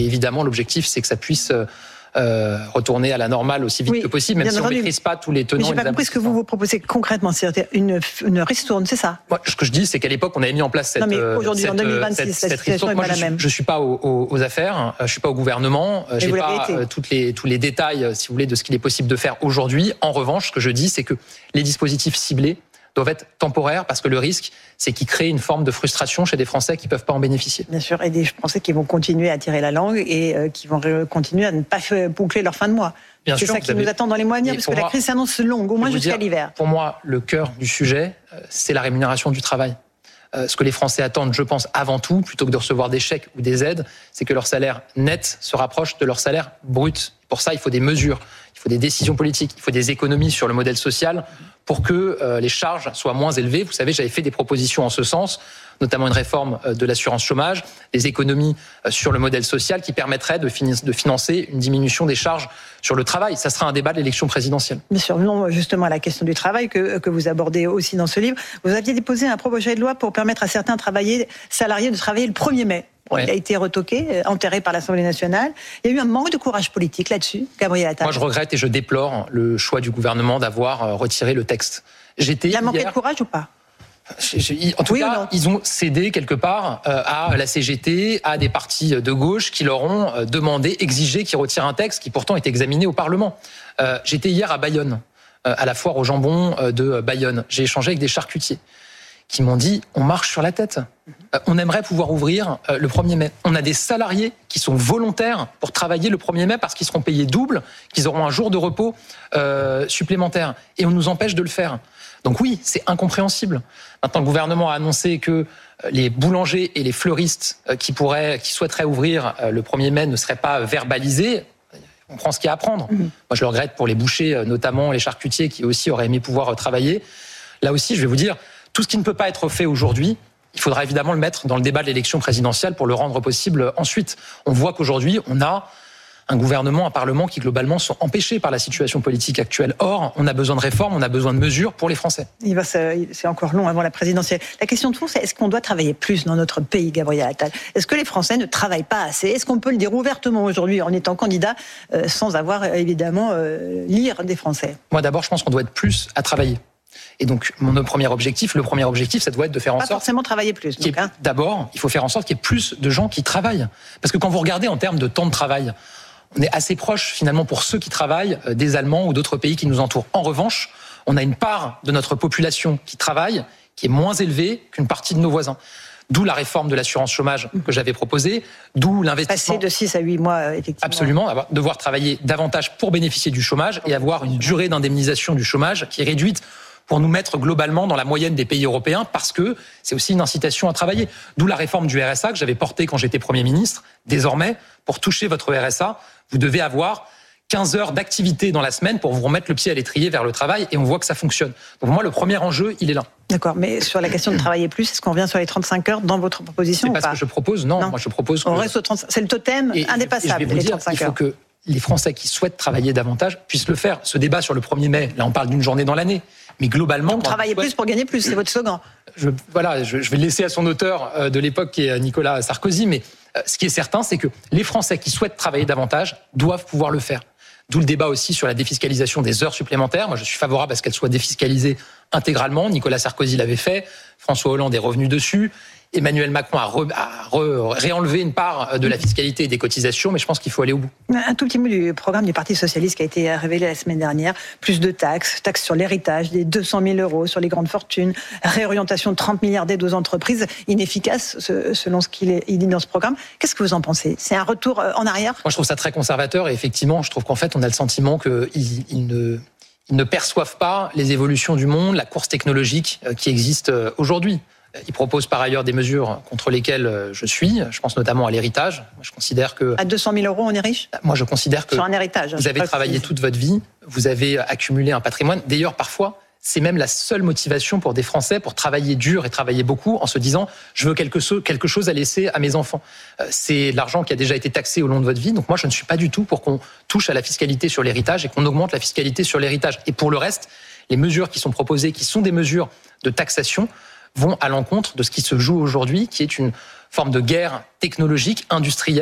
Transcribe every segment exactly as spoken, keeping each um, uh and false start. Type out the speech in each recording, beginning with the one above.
évidemment, l'objectif, c'est que ça puisse euh, retourner à la normale aussi vite oui, que possible, même si on ne maîtrise pas tous les tenants. Mais je n'ai pas compris ce que vous vous proposez concrètement, c'est-à-dire une, une ristourne, c'est ça? Moi, ce que je dis, c'est qu'à l'époque, on avait mis en place cette. Non, mais aujourd'hui, cette, en deux mille vingt-six, cette, la cette situation n'est pas Moi, la je, même. Je ne suis pas aux, aux, aux affaires, je ne suis pas au gouvernement, je n'ai pas euh, toutes les, tous les détails, si vous voulez, de ce qu'il est possible de faire aujourd'hui. En revanche, ce que je dis, c'est que les dispositifs ciblés doivent être temporaires parce que le risque, c'est qu'ils créent une forme de frustration chez des Français qui ne peuvent pas en bénéficier. Bien sûr, et des Français qui vont continuer à tirer la langue et euh, qui vont continuer à ne pas boucler leur fin de mois. Bien c'est sûr, ça qui avez... nous attend dans les mois à venir, parce que moi, la crise s'annonce longue, au moins jusqu'à dire, l'hiver. Pour moi, le cœur du sujet, c'est la rémunération du travail. Euh, ce que les Français attendent, je pense, avant tout, plutôt que de recevoir des chèques ou des aides, c'est que leur salaire net se rapproche de leur salaire brut. Pour ça, il faut des mesures, il faut des décisions politiques, il faut des économies sur le modèle social pour que euh, les charges soient moins élevées. Vous savez, j'avais fait des propositions en ce sens, notamment une réforme de l'assurance chômage, des économies sur le modèle social qui permettraient de financer une diminution des charges sur le travail. Ça sera un débat de l'élection présidentielle. Bien sûr, non, justement à la question du travail que, que vous abordez aussi dans ce livre. Vous aviez déposé un projet de loi pour permettre à certains travailler, salariés de travailler le premier mai. Ouais. Il a été retoqué, enterré par l'Assemblée nationale. Il y a eu un manque de courage politique là-dessus, Gabriel Attal. Moi, je regrette et je déplore le choix du gouvernement d'avoir retiré le texte. J'étais Il a manqué hier... de courage ou pas ? En tout oui cas, ils ont cédé quelque part à la C G T, à des partis de gauche qui leur ont demandé, exigé qu'ils retirent un texte qui pourtant est examiné au Parlement. J'étais hier à Bayonne, à la foire au jambon de Bayonne. J'ai échangé avec des charcutiers qui m'ont dit « on marche sur la tête, on aimerait pouvoir ouvrir le premier mai ». On a des salariés qui sont volontaires pour travailler le premier mai parce qu'ils seront payés double, qu'ils auront un jour de repos euh, supplémentaire. Et on nous empêche de le faire. Donc oui, c'est incompréhensible. Maintenant, le gouvernement a annoncé que les boulangers et les fleuristes qui pourraient, qui souhaiteraient ouvrir le premier mai ne seraient pas verbalisés. On prend ce qu'il y a à prendre. Mmh. Moi, je le regrette pour les bouchers, notamment les charcutiers qui aussi auraient aimé pouvoir travailler. Là aussi, je vais vous dire, tout ce qui ne peut pas être fait aujourd'hui, il faudra évidemment le mettre dans le débat de l'élection présidentielle pour le rendre possible ensuite. On voit qu'aujourd'hui, on a un gouvernement, un parlement qui globalement sont empêchés par la situation politique actuelle. Or, on a besoin de réformes, on a besoin de mesures pour les Français. Il va, c'est encore long avant la présidentielle. La question de fond, c'est est-ce qu'on doit travailler plus dans notre pays, Gabriel Attal ? Est-ce que les Français ne travaillent pas assez ? Est-ce qu'on peut le dire ouvertement aujourd'hui en étant candidat euh, sans avoir évidemment euh, l'ire des Français ? Moi d'abord, je pense qu'on doit être plus à travailler. Et donc, mon premier objectif, le premier objectif, ça doit être de faire en pas sorte... Pas forcément travailler plus. Donc, hein. D'abord, il faut faire en sorte qu'il y ait plus de gens qui travaillent. Parce que quand vous regardez en termes de temps de travail, on est assez proche, finalement, pour ceux qui travaillent, des Allemands ou d'autres pays qui nous entourent. En revanche, on a une part de notre population qui travaille, qui est moins élevée qu'une partie de nos voisins. D'où la réforme de l'assurance chômage que j'avais proposée, d'où l'investissement... Passer de six à huit mois, effectivement. Absolument, devoir travailler davantage pour bénéficier du chômage et avoir une durée d'indemnisation du chômage qui est réduite pour nous mettre globalement dans la moyenne des pays européens, parce que c'est aussi une incitation à travailler. D'où la réforme du R S A que j'avais portée quand j'étais Premier ministre. Désormais, pour toucher votre R S A, vous devez avoir quinze heures d'activité dans la semaine pour vous remettre le pied à l'étrier vers le travail, et on voit que ça fonctionne. Donc moi, le premier enjeu, il est là. D'accord, mais sur la question de travailler plus, est-ce qu'on revient sur les trente-cinq heures dans votre proposition C'est ou pas, pas ce que je propose, non. non. Moi, je propose que... On reste au trente... C'est le totem et, indépassable, et je vais vous les dire, trente-cinq il faut heures. que les Français qui souhaitent travailler davantage puissent le faire. Ce débat sur le premier mai, là, on parle d'une journée dans l'année. Mais globalement... Donc, travailler souhaite... plus pour gagner plus, c'est votre slogan. Je, voilà, je, je vais le laisser à son auteur de l'époque, qui est Nicolas Sarkozy, mais ce qui est certain, c'est que les Français qui souhaitent travailler davantage doivent pouvoir le faire. D'où le débat aussi sur la défiscalisation des heures supplémentaires. Moi, je suis favorable à ce qu'elles soient défiscalisées intégralement. Nicolas Sarkozy l'avait fait, François Hollande est revenu dessus. Emmanuel Macron a, re, a re, réenlevé une part de la fiscalité et des cotisations, mais je pense qu'il faut aller au bout. Un tout petit mot du programme du Parti socialiste qui a été révélé la semaine dernière. Plus de taxes, taxes sur l'héritage, des deux cent mille euros sur les grandes fortunes, réorientation de trente milliards d'aides aux entreprises, inefficace selon ce qu'il dit dans ce programme. Qu'est-ce que vous en pensez ? C'est un retour en arrière ? Moi, je trouve ça très conservateur et effectivement, je trouve qu'en fait, on a le sentiment qu'ils ils ne, ils ne perçoivent pas les évolutions du monde, la course technologique qui existe aujourd'hui. Il propose par ailleurs des mesures contre lesquelles je suis. Je pense notamment à l'héritage. Je considère que... À deux cent mille euros, on est riche ? Moi, je considère que... Sur un héritage. Vous avez travaillé toute votre vie, vous avez accumulé un patrimoine. D'ailleurs, parfois, c'est même la seule motivation pour des Français pour travailler dur et travailler beaucoup en se disant « je veux quelque chose, quelque chose à laisser à mes enfants ». C'est de l'argent qui a déjà été taxé au long de votre vie. Donc moi, je ne suis pas du tout pour qu'on touche à la fiscalité sur l'héritage et qu'on augmente la fiscalité sur l'héritage. Et pour le reste, les mesures qui sont proposées, qui sont des mesures de taxation, vont à l'encontre de ce qui se joue aujourd'hui, qui est une forme de guerre technologique, industrielle,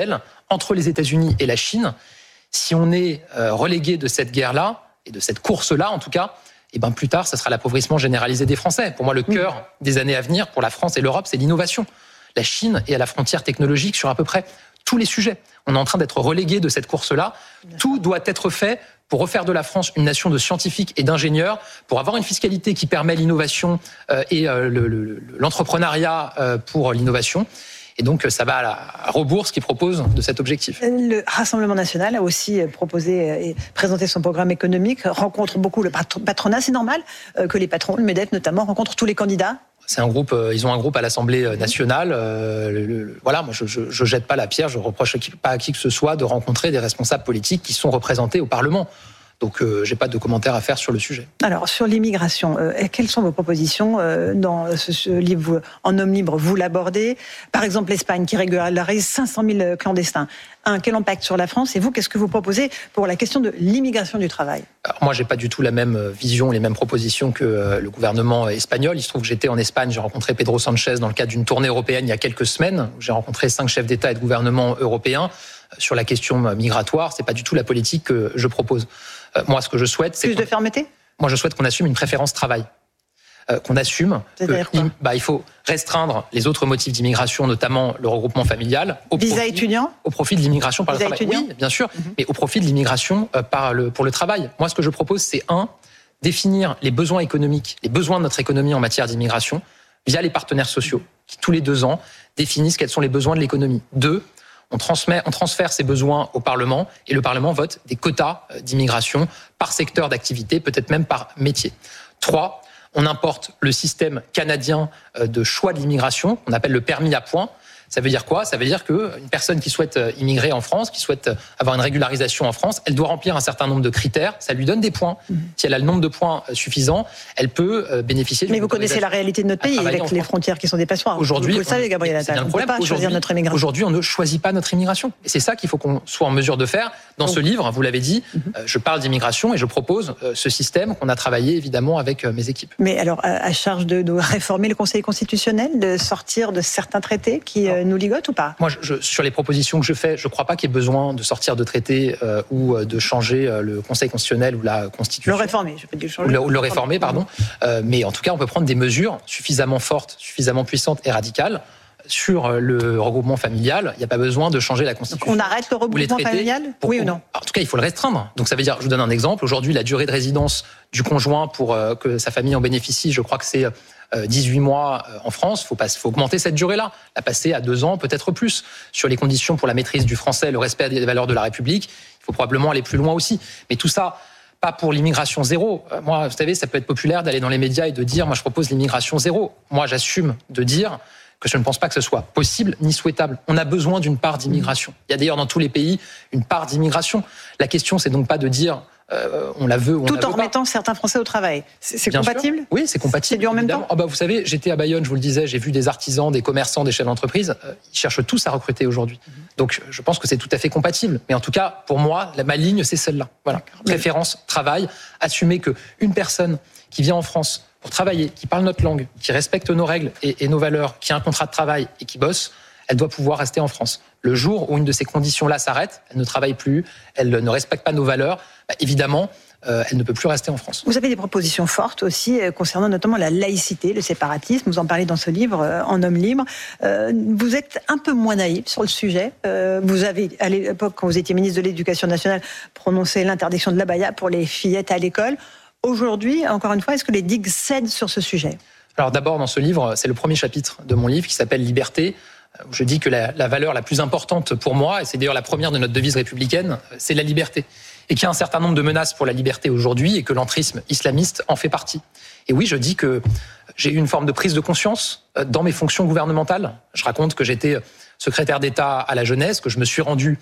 entre les États-Unis et la Chine. Si on est euh, relégué de cette guerre-là, et de cette course-là en tout cas, et ben plus tard, ça sera l'appauvrissement généralisé des Français. Pour moi, le cœur mmh. des années à venir pour la France et l'Europe, c'est l'innovation. La Chine est à la frontière technologique sur à peu près tous les sujets. On est en train d'être relégué de cette course-là. Tout doit être fait pour refaire de la France une nation de scientifiques et d'ingénieurs, pour avoir une fiscalité qui permet l'innovation euh, et euh, le, le, l'entrepreneuriat euh, pour l'innovation. Et donc, ça va à, la, à rebours ce qu'ils proposent de cet objectif. Le Rassemblement national a aussi proposé et présenté son programme économique, rencontre beaucoup le patronat. C'est normal que les patrons, le MEDEF notamment, rencontrent tous les candidats. C'est un groupe, ils ont un groupe à l'Assemblée nationale. Euh, le, le, voilà, moi, je, je, je jette pas la pierre, je reproche pas à qui que ce soit de rencontrer des responsables politiques qui sont représentés au Parlement. Donc, euh, j'ai pas de commentaires à faire sur le sujet. Alors, sur l'immigration, euh, quelles sont vos propositions euh, dans ce, ce livre En homme libre, vous l'abordez. Par exemple, l'Espagne qui régularise cinq cent mille clandestins. Un, quel impact sur la France? Et vous, qu'est-ce que vous proposez pour la question de l'immigration du travail? Alors, moi, j'ai pas du tout la même vision, les mêmes propositions que euh, le gouvernement espagnol. Il se trouve que j'étais en Espagne, j'ai rencontré Pedro Sanchez dans le cadre d'une tournée européenne il y a quelques semaines. J'ai rencontré cinq chefs d'État et de gouvernement européens. Sur la question migratoire, c'est pas du tout la politique que je propose. Euh, moi, ce que je souhaite, c'est... Plus de fermeté ? Moi, je souhaite qu'on assume une préférence travail. Euh, qu'on assume C'est-à-dire que, quoi ? bah, il faut restreindre les autres motifs d'immigration, notamment le regroupement familial, au Visa profit, étudiant au profit de l'immigration par Visa le travail. étudiant Oui, bien sûr, mm-hmm. mais au profit de l'immigration euh, par le, pour le travail. Moi, ce que je propose, c'est un, définir les besoins économiques, les besoins de notre économie en matière d'immigration via les partenaires sociaux, qui tous les deux ans définissent quels sont les besoins de l'économie. Deux, On, transmet, on transfère ces besoins au Parlement et le Parlement vote des quotas d'immigration par secteur d'activité, peut-être même par métier. Trois, on importe le système canadien de choix de l'immigration, qu'on appelle le permis à points. Ça veut dire quoi ? Ça veut dire qu'une personne qui souhaite immigrer en France, qui souhaite avoir une régularisation en France, elle doit remplir un certain nombre de critères. Ça lui donne des points. Mmh. Si elle a le nombre de points suffisant, elle peut bénéficier d'une. Mais vous connaissez la réalité de notre pays avec les frontières qui sont des passoires. Aujourd'hui, vous le savez, Gabriel Attal, on ne peut pas choisir notre immigration. Aujourd'hui, on ne choisit pas notre immigration. Et c'est ça qu'il faut qu'on soit en mesure de faire. Dans Donc, ce livre, vous l'avez dit, mmh. je parle d'immigration et je propose ce système qu'on a travaillé évidemment avec mes équipes. Mais alors, à charge de, de réformer le Conseil constitutionnel, de sortir de certains traités qui alors, nous ligotent ou pas ? Moi, je, je, sur les propositions que je fais, je ne crois pas qu'il y ait besoin de sortir de traités euh, ou de changer euh, le Conseil constitutionnel ou la Constitution. Le réformer, je peux dire changer. Ou le, ou le réformer, pardon. Euh, mais en tout cas, on peut prendre des mesures suffisamment fortes, suffisamment puissantes et radicales sur le regroupement familial. Il n'y a pas besoin de changer la Constitution. Donc on arrête le regroupement familial ? pour, Oui ou non ? En tout cas, il faut le restreindre. Donc ça veut dire, je vous donne un exemple. Aujourd'hui, la durée de résidence du conjoint pour euh, que sa famille en bénéficie, je crois que c'est dix-huit mois en France, il faut, pas, faut augmenter cette durée-là, la passer à deux ans, peut-être plus. Sur les conditions pour la maîtrise du français, le respect des valeurs de la République, il faut probablement aller plus loin aussi. Mais tout ça, pas pour l'immigration zéro. Moi, vous savez, ça peut être populaire d'aller dans les médias et de dire, moi je propose l'immigration zéro. Moi, j'assume de dire que je ne pense pas que ce soit possible ni souhaitable. On a besoin d'une part d'immigration. Il y a d'ailleurs dans tous les pays une part d'immigration. La question, c'est donc pas de dire... Euh, on la veut ou on Tout la veut en remettant certains Français au travail. C'est, c'est compatible ? Oui, c'est compatible. C'est dur en même temps ? Oh bah, vous savez, j'étais à Bayonne, je vous le disais, j'ai vu des artisans, des commerçants, des chefs d'entreprise. Euh, ils cherchent tous à recruter aujourd'hui. Mm-hmm. Donc, je pense que c'est tout à fait compatible. Mais en tout cas, pour moi, la, ma ligne, c'est celle-là. Voilà. Préférence, travail, assumer qu'une personne qui vient en France pour travailler, qui parle notre langue, qui respecte nos règles et, et nos valeurs, qui a un contrat de travail et qui bosse, elle doit pouvoir rester en France. Le jour où une de ces conditions-là s'arrête, elle ne travaille plus, elle ne respecte pas nos valeurs, bah, évidemment, Euh, elle ne peut plus rester en France. Vous avez des propositions fortes aussi euh, concernant notamment la laïcité, le séparatisme. Vous en parlez dans ce livre, euh, En homme libre. Euh, vous êtes un peu moins naïf sur le sujet. Euh, vous avez, à l'époque, quand vous étiez ministre de l'Éducation nationale, prononcé l'interdiction de l'abaya pour les fillettes à l'école. Aujourd'hui, encore une fois, est-ce que les digues cèdent sur ce sujet ? Alors d'abord, dans ce livre, c'est le premier chapitre de mon livre qui s'appelle Liberté. Où je dis que la, la valeur la plus importante pour moi, et c'est d'ailleurs la première de notre devise républicaine, c'est la liberté. Et qu'il y a un certain nombre de menaces pour la liberté aujourd'hui et que l'entrisme islamiste en fait partie. Et oui, je dis que j'ai eu une forme de prise de conscience dans mes fonctions gouvernementales. Je raconte que j'étais secrétaire d'État à la jeunesse, que je me suis rendu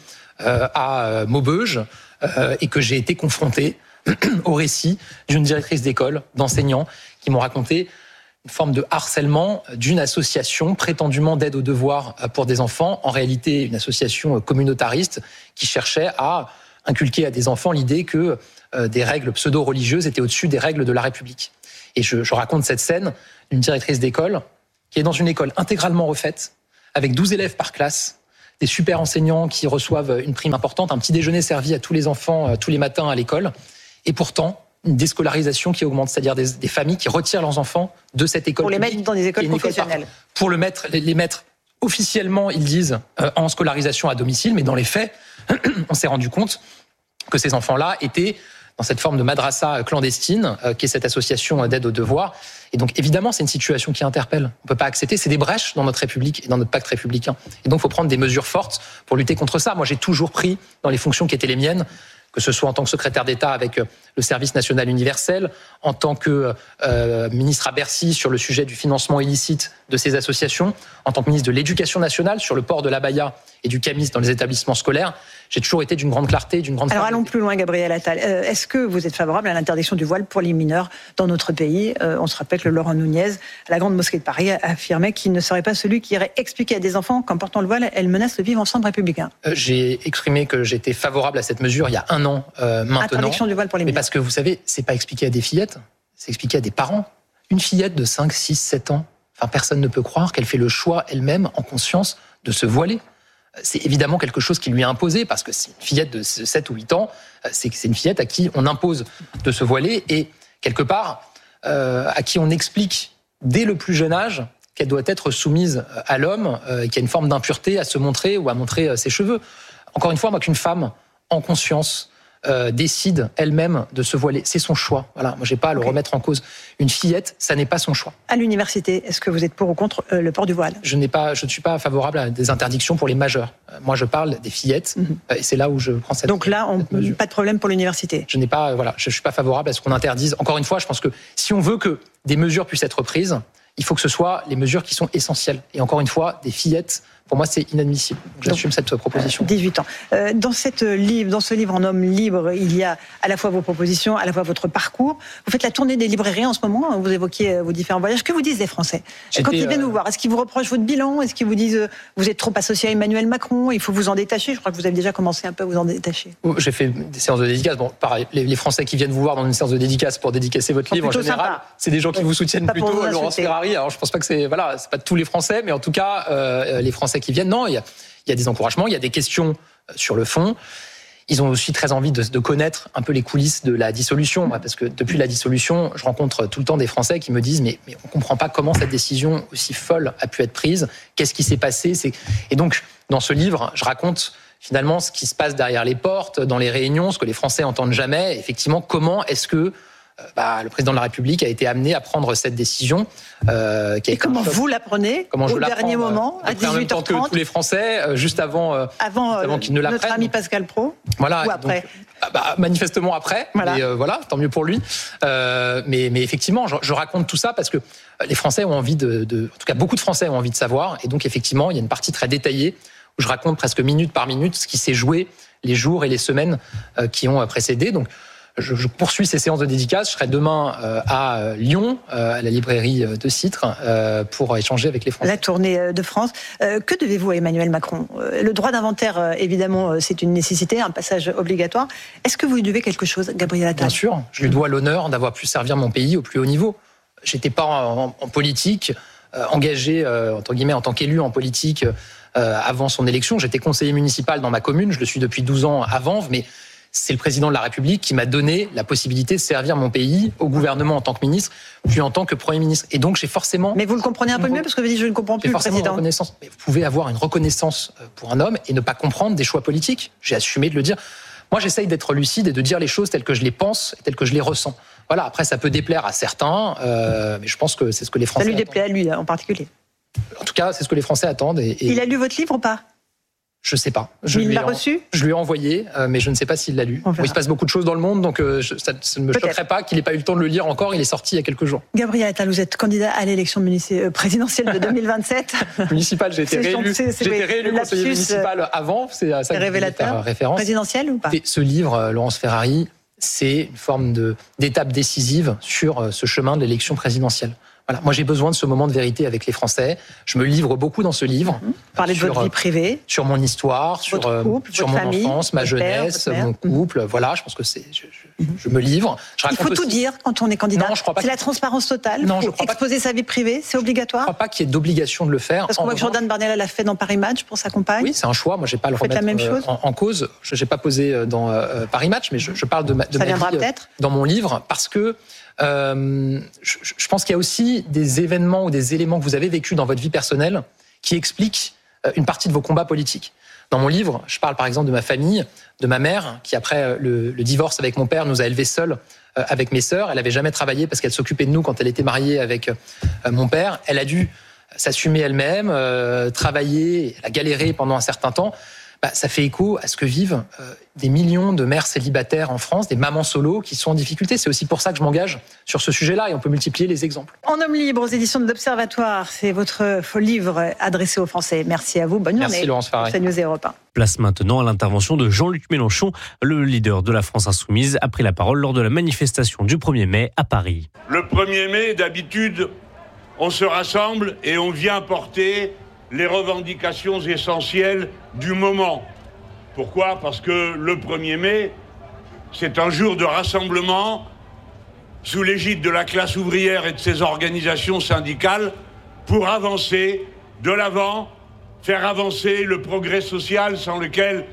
à Maubeuge et que j'ai été confronté au récit d'une directrice d'école, d'enseignants, qui m'ont raconté une forme de harcèlement d'une association prétendument d'aide aux devoirs pour des enfants, en réalité une association communautariste qui cherchait à inculquer à des enfants l'idée que euh, des règles pseudo-religieuses étaient au-dessus des règles de la République. Et je, je raconte cette scène d'une directrice d'école qui est dans une école intégralement refaite, avec douze élèves par classe, des super enseignants qui reçoivent une prime importante, un petit déjeuner servi à tous les enfants euh, tous les matins à l'école, et pourtant une déscolarisation qui augmente, c'est-à-dire des, des familles qui retirent leurs enfants de cette école pour les publique, mettre dans des écoles professionnelles. École pour le mettre, les, les mettre officiellement, ils disent, euh, en scolarisation à domicile, mais dans les faits, on s'est rendu compte que ces enfants-là étaient dans cette forme de madrasa clandestine, euh, qui est cette association d'aide aux devoirs. Et donc, évidemment, c'est une situation qui interpelle. On ne peut pas accepter. C'est des brèches dans notre République et dans notre pacte républicain. Et donc, il faut prendre des mesures fortes pour lutter contre ça. Moi, j'ai toujours pris, dans les fonctions qui étaient les miennes, que ce soit en tant que secrétaire d'État avec le service national universel, en tant que euh, ministre à Bercy sur le sujet du financement illicite de ces associations, en tant que ministre de l'Éducation nationale sur le port de l'abaya et du camis dans les établissements scolaires. J'ai toujours été d'une grande clarté, d'une grande... Alors allons plus loin, Gabriel Attal. Euh, est-ce que vous êtes favorable à l'interdiction du voile pour les mineurs dans notre pays ? euh, On se rappelle que Laurent Nunez, à la Grande Mosquée de Paris, a affirmé qu'il ne serait pas celui qui irait expliquer à des enfants qu'en portant le voile, elles menacent le vivre ensemble républicain. Euh, j'ai exprimé que j'étais favorable à cette mesure il y a un an euh, maintenant. Interdiction du voile pour les mineurs. Mais parce que vous savez, c'est pas expliqué à des fillettes, c'est expliqué à des parents. Une fillette de cinq, six, sept ans, enfin personne ne peut croire qu'elle fait le choix elle-même, en conscience, de se voiler. C'est évidemment quelque chose qui lui est imposé, parce que c'est une fillette de sept ou huit ans, c'est, c'est une fillette à qui on impose de se voiler, et quelque part, euh, à qui on explique dès le plus jeune âge qu'elle doit être soumise à l'homme, euh, qu'il y a une forme d'impureté à se montrer ou à montrer euh, ses cheveux. Encore une fois, moi, qu'une femme, en conscience, Euh, décide elle-même de se voiler. C'est son choix. Voilà. Moi, j'ai pas à le okay. remettre en cause. Une fillette, ça n'est pas son choix. À l'université, est-ce que vous êtes pour ou contre euh, le port du voile ? Je n'ai pas, je ne suis pas favorable à des interdictions pour les majeurs. Euh, moi, je parle des fillettes, mm-hmm. euh, et c'est là où je prends cette. Donc là, on, pas de problème pour l'université. Je n'ai pas, euh, voilà, je, je suis pas favorable à ce qu'on interdise. Encore une fois, je pense que si on veut que des mesures puissent être prises, il faut que ce soit les mesures qui sont essentielles. Et encore une fois, des fillettes. Pour moi, c'est inadmissible. J'assume cette proposition. dix-huit ans. Euh, dans, cette livre, dans ce livre En homme libre, il y a à la fois vos propositions, à la fois votre parcours. Vous faites la tournée des librairies en ce moment. Vous évoquiez vos différents voyages. Que vous disent les Français J'étais, quand ils viennent euh... vous voir? Est-ce qu'ils vous reprochent votre bilan? Est-ce qu'ils vous disent euh, vous êtes trop associé à Emmanuel Macron, il faut vous en détacher? Je crois que vous avez déjà commencé un peu à vous en détacher. J'ai fait des séances de dédicace. Bon, pareil, les, les Français qui viennent vous voir dans une séance de dédicace pour dédicacer votre livre, en général, sympa. C'est des gens qui vous soutiennent plutôt. Laurence Ferrari. Alors, je pense pas que c'est, voilà, c'est pas tous les Français, mais en tout cas, euh, les Français qui viennent, non, il y a Il y a des encouragements, il y a des questions sur le fond. Ils ont aussi très envie de, de connaître un peu les coulisses de la dissolution, parce que depuis la dissolution, je rencontre tout le temps des Français qui me disent mais, mais on ne comprend pas comment cette décision aussi folle a pu être prise, qu'est-ce qui s'est passé. C'est... Et donc, dans ce livre, je raconte finalement ce qui se passe derrière les portes, dans les réunions, ce que les Français entendent jamais. Effectivement, comment est-ce que Bah, le président de la République a été amené à prendre cette décision. Euh, qui a Et comment vous la prenez comment au dernier moment, à dix-huit heures trente, en même temps que tous les Français, euh, juste avant, euh, avant, juste avant qu'ils ne la notre prennent. Ami Pascal Pro. Voilà. Ou après. Donc, bah, manifestement après. Voilà. Et euh, voilà, tant mieux pour lui. Euh, mais, mais effectivement, je, je raconte tout ça parce que les Français ont envie de, de, en tout cas, beaucoup de Français ont envie de savoir. Et donc, effectivement, il y a une partie très détaillée où je raconte presque minute par minute ce qui s'est joué les jours et les semaines euh, qui ont précédé. Donc, Je, je poursuis ces séances de dédicace. Je serai demain euh, à Lyon, euh, à la librairie de Citre, euh, pour échanger avec les Français. La tournée de France. Euh, que devez-vous à Emmanuel Macron ? euh, Le droit d'inventaire, euh, évidemment, c'est une nécessité, un passage obligatoire. Est-ce que vous lui devez quelque chose, Gabriel Attal ? Bien sûr. Je lui dois l'honneur d'avoir pu servir mon pays au plus haut niveau. J'étais pas en, en politique, euh, engagé, euh, entre guillemets, en tant qu'élu en politique euh, avant son élection. J'étais conseiller municipal dans ma commune. Je le suis depuis douze ans à Vanves, mais c'est le président de la République qui m'a donné la possibilité de servir mon pays au gouvernement en tant que ministre, puis en tant que Premier ministre. Et donc, j'ai forcément... Mais vous le comprenez un peu mieux, parce que vous dites, je ne comprends plus le président. Reconnaissance. Mais vous pouvez avoir une reconnaissance pour un homme et ne pas comprendre des choix politiques. J'ai assumé de le dire. Moi, j'essaye d'être lucide et de dire les choses telles que je les pense et telles que je les ressens. Voilà, après, ça peut déplaire à certains, euh, mais je pense que c'est ce que les Français attendent. Ça lui attendent. déplaît à lui, en particulier. En tout cas, c'est ce que les Français attendent. Et, et... Il a lu votre livre ou pas ? Je sais pas. Je il lui l'a en... reçu ? Je lui ai envoyé, euh, mais je ne sais pas s'il l'a lu. Bon, il se passe beaucoup de choses dans le monde, donc euh, je, ça, ça ne me Peut-être. choquerait pas qu'il n'ait pas eu le temps de le lire encore. Il est sorti il y a quelques jours. Gabriel Attal, vous êtes candidat à l'élection munici- présidentielle de deux mille vingt-sept. Municipale, j'ai été réélu, c'est, c'est, j'ai été réélu conseiller municipal avant. C'est à ça que révélateur. Je faire référence. Présidentielle ou pas ? Ce livre, Laurence Ferrari, c'est une forme de, d'étape décisive sur ce chemin de l'élection présidentielle. Voilà, moi j'ai besoin de ce moment de vérité avec les Français. Je me livre beaucoup dans ce livre. Mmh. Parler sur, de votre vie privée, sur mon histoire, sur, couple, sur mon famille, enfance, ma jeunesse, père, mon couple. Mmh. Voilà, je pense que c'est, je, je, mmh. je me livre. Je Il faut aussi... tout dire quand on est candidat. Non, je crois pas. C'est que... la transparence totale. Non, faut je crois exposer pas... sa vie privée, c'est obligatoire. Je ne crois pas qu'il y ait d'obligation de le faire. Parce qu'on voit que Jordan Bardella l'a fait dans Paris Match pour sa compagne. Oui, c'est un choix. Moi, j'ai pas à le remettre la même chose. en, en cause. Je n'ai pas posé dans euh, Paris Match, mais je, je parle de ma, de Ça ma viendra vie peut-être. dans mon livre parce que. Euh, je, je pense qu'il y a aussi des événements ou des éléments que vous avez vécus dans votre vie personnelle qui expliquent une partie de vos combats politiques. Dans mon livre, je parle par exemple de ma famille, de ma mère, qui après le, le divorce avec mon père nous a élevés seuls euh, avec mes sœurs. Elle n'avait jamais travaillé parce qu'elle s'occupait de nous quand elle était mariée avec euh, mon père. Elle a dû s'assumer elle-même, euh, travailler, elle a galéré pendant un certain temps. Bah, ça fait écho à ce que vivent euh, des millions de mères célibataires en France, des mamans solo qui sont en difficulté. C'est aussi pour ça que je m'engage sur ce sujet-là et on peut multiplier les exemples. En Homme libre, aux éditions de l'Observatoire, c'est votre livre adressé aux Français. Merci à vous, bonne journée. Merci Laurence Farré. C'est News et Europe un. Place maintenant à l'intervention de Jean-Luc Mélenchon, le leader de la France Insoumise, a pris la parole lors de la manifestation du premier mai à Paris. Le premier mai, d'habitude, on se rassemble et on vient porter les revendications essentielles du moment. Pourquoi ? Parce que le premier mai, c'est un jour de rassemblement sous l'égide de la classe ouvrière et de ses organisations syndicales pour avancer de l'avant, faire avancer le progrès social sans lequel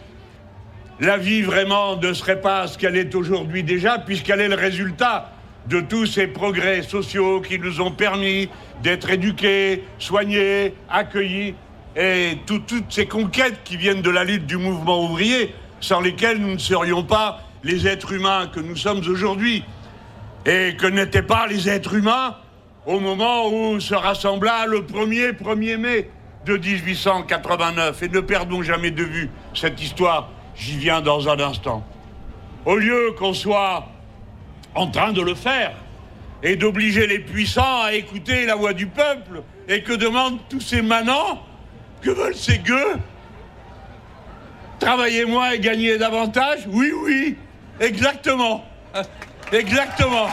la vie vraiment ne serait pas ce qu'elle est aujourd'hui déjà, puisqu'elle est le résultat de tous ces progrès sociaux qui nous ont permis d'être éduqués, soignés, accueillis, et tout, toutes ces conquêtes qui viennent de la lutte du mouvement ouvrier, sans lesquelles nous ne serions pas les êtres humains que nous sommes aujourd'hui, et que n'étaient pas les êtres humains au moment où se rassembla le premier premier mai de dix-huit cent quatre-vingt-neuf. Et ne perdons jamais de vue cette histoire, j'y viens dans un instant. Au lieu qu'on soit en train de le faire et d'obliger les puissants à écouter la voix du peuple, et que demandent tous ces manants, que veulent ces gueux? Travailler moins et gagner davantage? Oui, oui, exactement. Exactement.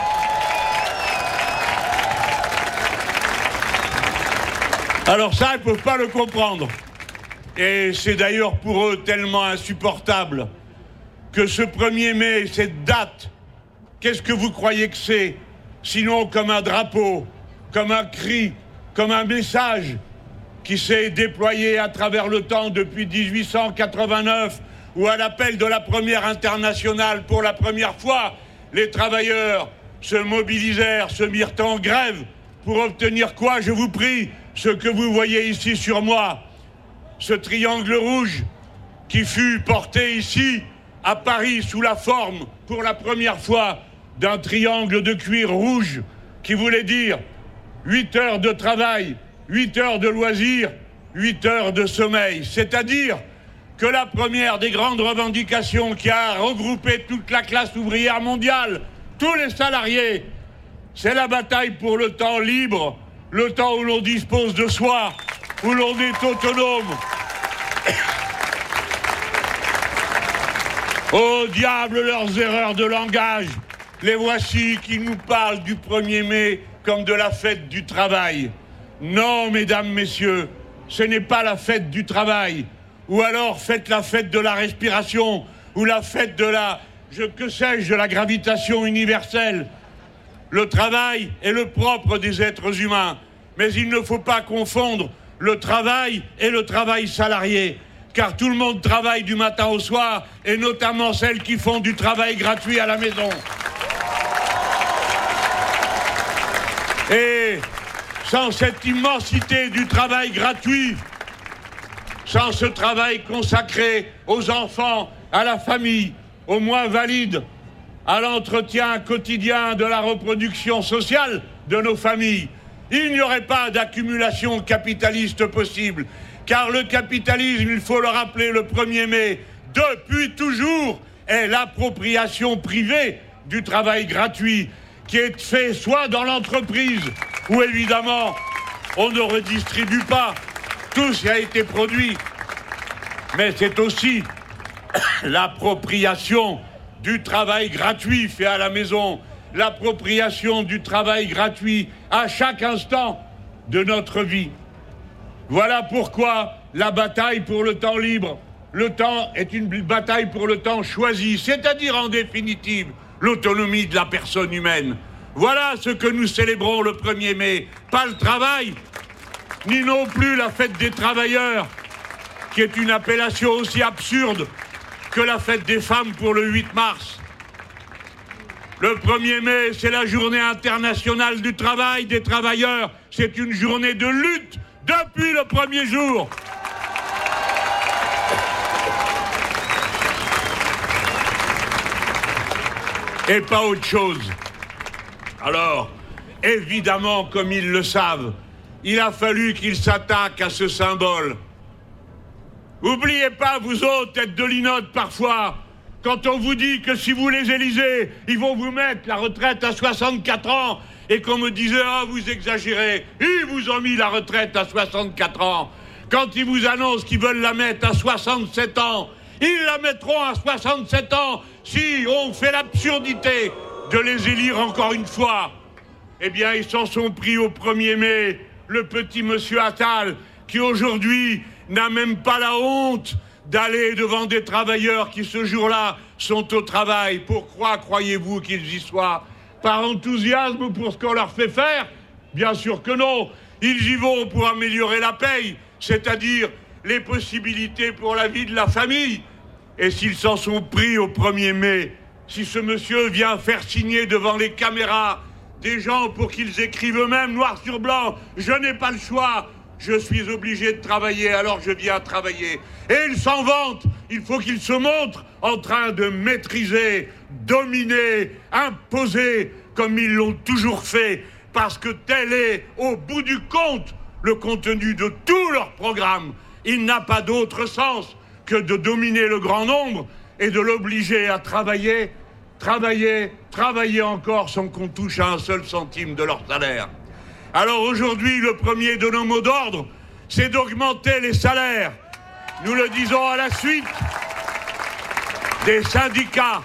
Alors ça, ils ne peuvent pas le comprendre. Et c'est d'ailleurs pour eux tellement insupportable que ce premier mai, cette date, qu'est-ce que vous croyez que c'est? Sinon comme un drapeau, comme un cri, comme un message qui s'est déployé à travers le temps depuis dix-huit cent quatre-vingt-neuf, où à l'appel de la première internationale, pour la première fois, les travailleurs se mobilisèrent, se mirent en grève pour obtenir quoi? Je vous prie, ce que vous voyez ici sur moi, ce triangle rouge qui fut porté ici à Paris sous la forme, pour la première fois, d'un triangle de cuir rouge qui voulait dire huit heures de travail, huit heures de loisirs, huit heures de sommeil. C'est-à-dire que la première des grandes revendications qui a regroupé toute la classe ouvrière mondiale, tous les salariés, c'est la bataille pour le temps libre, le temps où l'on dispose de soi, où l'on est autonome. Au diable leurs erreurs de langage. Les voici qui nous parlent du premier mai comme de la fête du travail. Non, mesdames, messieurs, ce n'est pas la fête du travail. Ou alors faites la fête de la respiration, ou la fête de la, je, que sais-je, de la gravitation universelle. Le travail est le propre des êtres humains, mais il ne faut pas confondre le travail et le travail salarié, car tout le monde travaille du matin au soir, et notamment celles qui font du travail gratuit à la maison. Et sans cette immensité du travail gratuit, sans ce travail consacré aux enfants, à la famille, aux moins valides, à l'entretien quotidien de la reproduction sociale de nos familles, il n'y aurait pas d'accumulation capitaliste possible. Car le capitalisme, il faut le rappeler, le premier mai, depuis toujours, est l'appropriation privée du travail gratuit, qui est fait soit dans l'entreprise, où évidemment on ne redistribue pas tout ce qui a été produit, mais c'est aussi l'appropriation du travail gratuit fait à la maison, l'appropriation du travail gratuit à chaque instant de notre vie. Voilà pourquoi la bataille pour le temps libre, le temps est une bataille pour le temps choisi, c'est-à-dire en définitive l'autonomie de la personne humaine. Voilà ce que nous célébrons le premier mai, pas le travail, ni non plus la fête des travailleurs, qui est une appellation aussi absurde que la fête des femmes pour le huit mars. Le premier mai, c'est la journée internationale du travail des travailleurs. C'est une journée de lutte depuis le premier jour. Et pas autre chose. Alors, évidemment, comme ils le savent, il a fallu qu'ils s'attaquent à ce symbole. N'oubliez pas, vous autres, tête de linotte, parfois, quand on vous dit que si vous les élisez, ils vont vous mettre la retraite à soixante-quatre ans, et qu'on me disait « Ah, vous exagérez », ils vous ont mis la retraite à soixante-quatre ans. Quand ils vous annoncent qu'ils veulent la mettre à soixante-sept ans, ils la mettront à soixante-sept ans si on fait l'absurdité de les élire encore une fois. Eh bien, ils s'en sont pris au premier mai, le petit monsieur Attal, qui aujourd'hui n'a même pas la honte d'aller devant des travailleurs qui, ce jour-là, sont au travail. Pourquoi croyez-vous qu'ils y soient? Par enthousiasme pour ce qu'on leur fait faire? Bien sûr que non. Ils y vont pour améliorer la paye, c'est-à-dire les possibilités pour la vie de la famille. Et s'ils s'en sont pris au premier mai, si ce monsieur vient faire signer devant les caméras des gens pour qu'ils écrivent eux-mêmes noir sur blanc « Je n'ai pas le choix, je suis obligé de travailler, alors je viens travailler ». Et il s'en vante, il faut qu'il se montre en train de maîtriser, dominer, imposer, comme ils l'ont toujours fait, parce que tel est, au bout du compte, le contenu de tout leur programme. Il n'a pas d'autre sens que de dominer le grand nombre et de l'obliger à travailler, travailler, travailler encore sans qu'on touche à un seul centime de leur salaire. Alors aujourd'hui, le premier de nos mots d'ordre, c'est d'augmenter les salaires. Nous le disons à la suite des syndicats.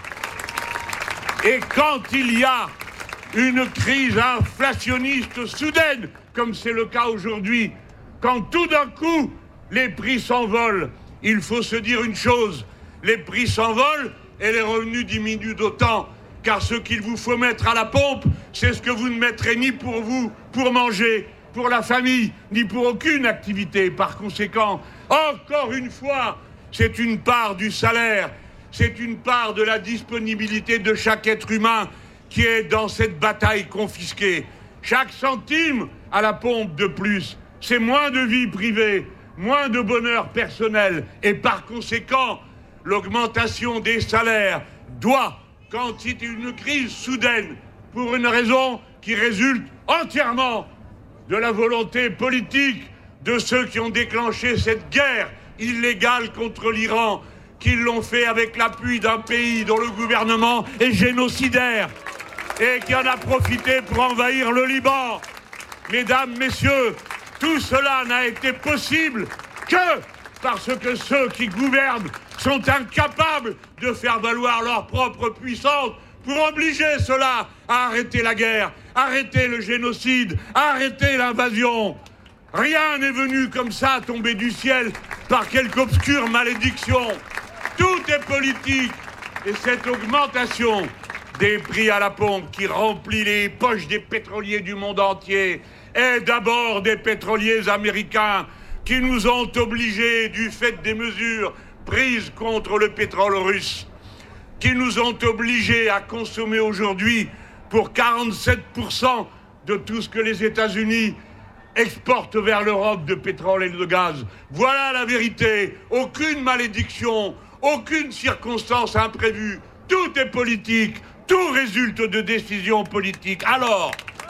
Et quand il y a une crise inflationniste soudaine, comme c'est le cas aujourd'hui, quand tout d'un coup les prix s'envolent, il faut se dire une chose, les prix s'envolent et les revenus diminuent d'autant, car ce qu'il vous faut mettre à la pompe, c'est ce que vous ne mettrez ni pour vous, pour manger, pour la famille, ni pour aucune activité. Par conséquent, encore une fois, c'est une part du salaire, c'est une part de la disponibilité de chaque être humain qui est dans cette bataille confisquée. Chaque centime à la pompe de plus, c'est moins de vie privée, moins de bonheur personnel, et par conséquent, l'augmentation des salaires doit, quand c'est une crise soudaine, pour une raison qui résulte entièrement de la volonté politique de ceux qui ont déclenché cette guerre illégale contre l'Iran, qui l'ont fait avec l'appui d'un pays dont le gouvernement est génocidaire et qui en a profité pour envahir le Liban. Mesdames, messieurs, tout cela n'a été possible que parce que ceux qui gouvernent sont incapables de faire valoir leur propre puissance pour obliger cela à arrêter la guerre, arrêter le génocide, arrêter l'invasion. Rien n'est venu comme ça tomber du ciel par quelque obscure malédiction. Tout est politique. Et cette augmentation des prix à la pompe qui remplit les poches des pétroliers du monde entier est d'abord des pétroliers américains qui nous ont obligés, du fait des mesures prises contre le pétrole russe, qui nous ont obligés à consommer aujourd'hui pour quarante-sept pour cent de tout ce que les États-Unis exportent vers l'Europe de pétrole et de gaz. Voilà la vérité. Aucune malédiction, aucune circonstance imprévue. Tout est politique. Tout résulte de décisions politiques. Alors,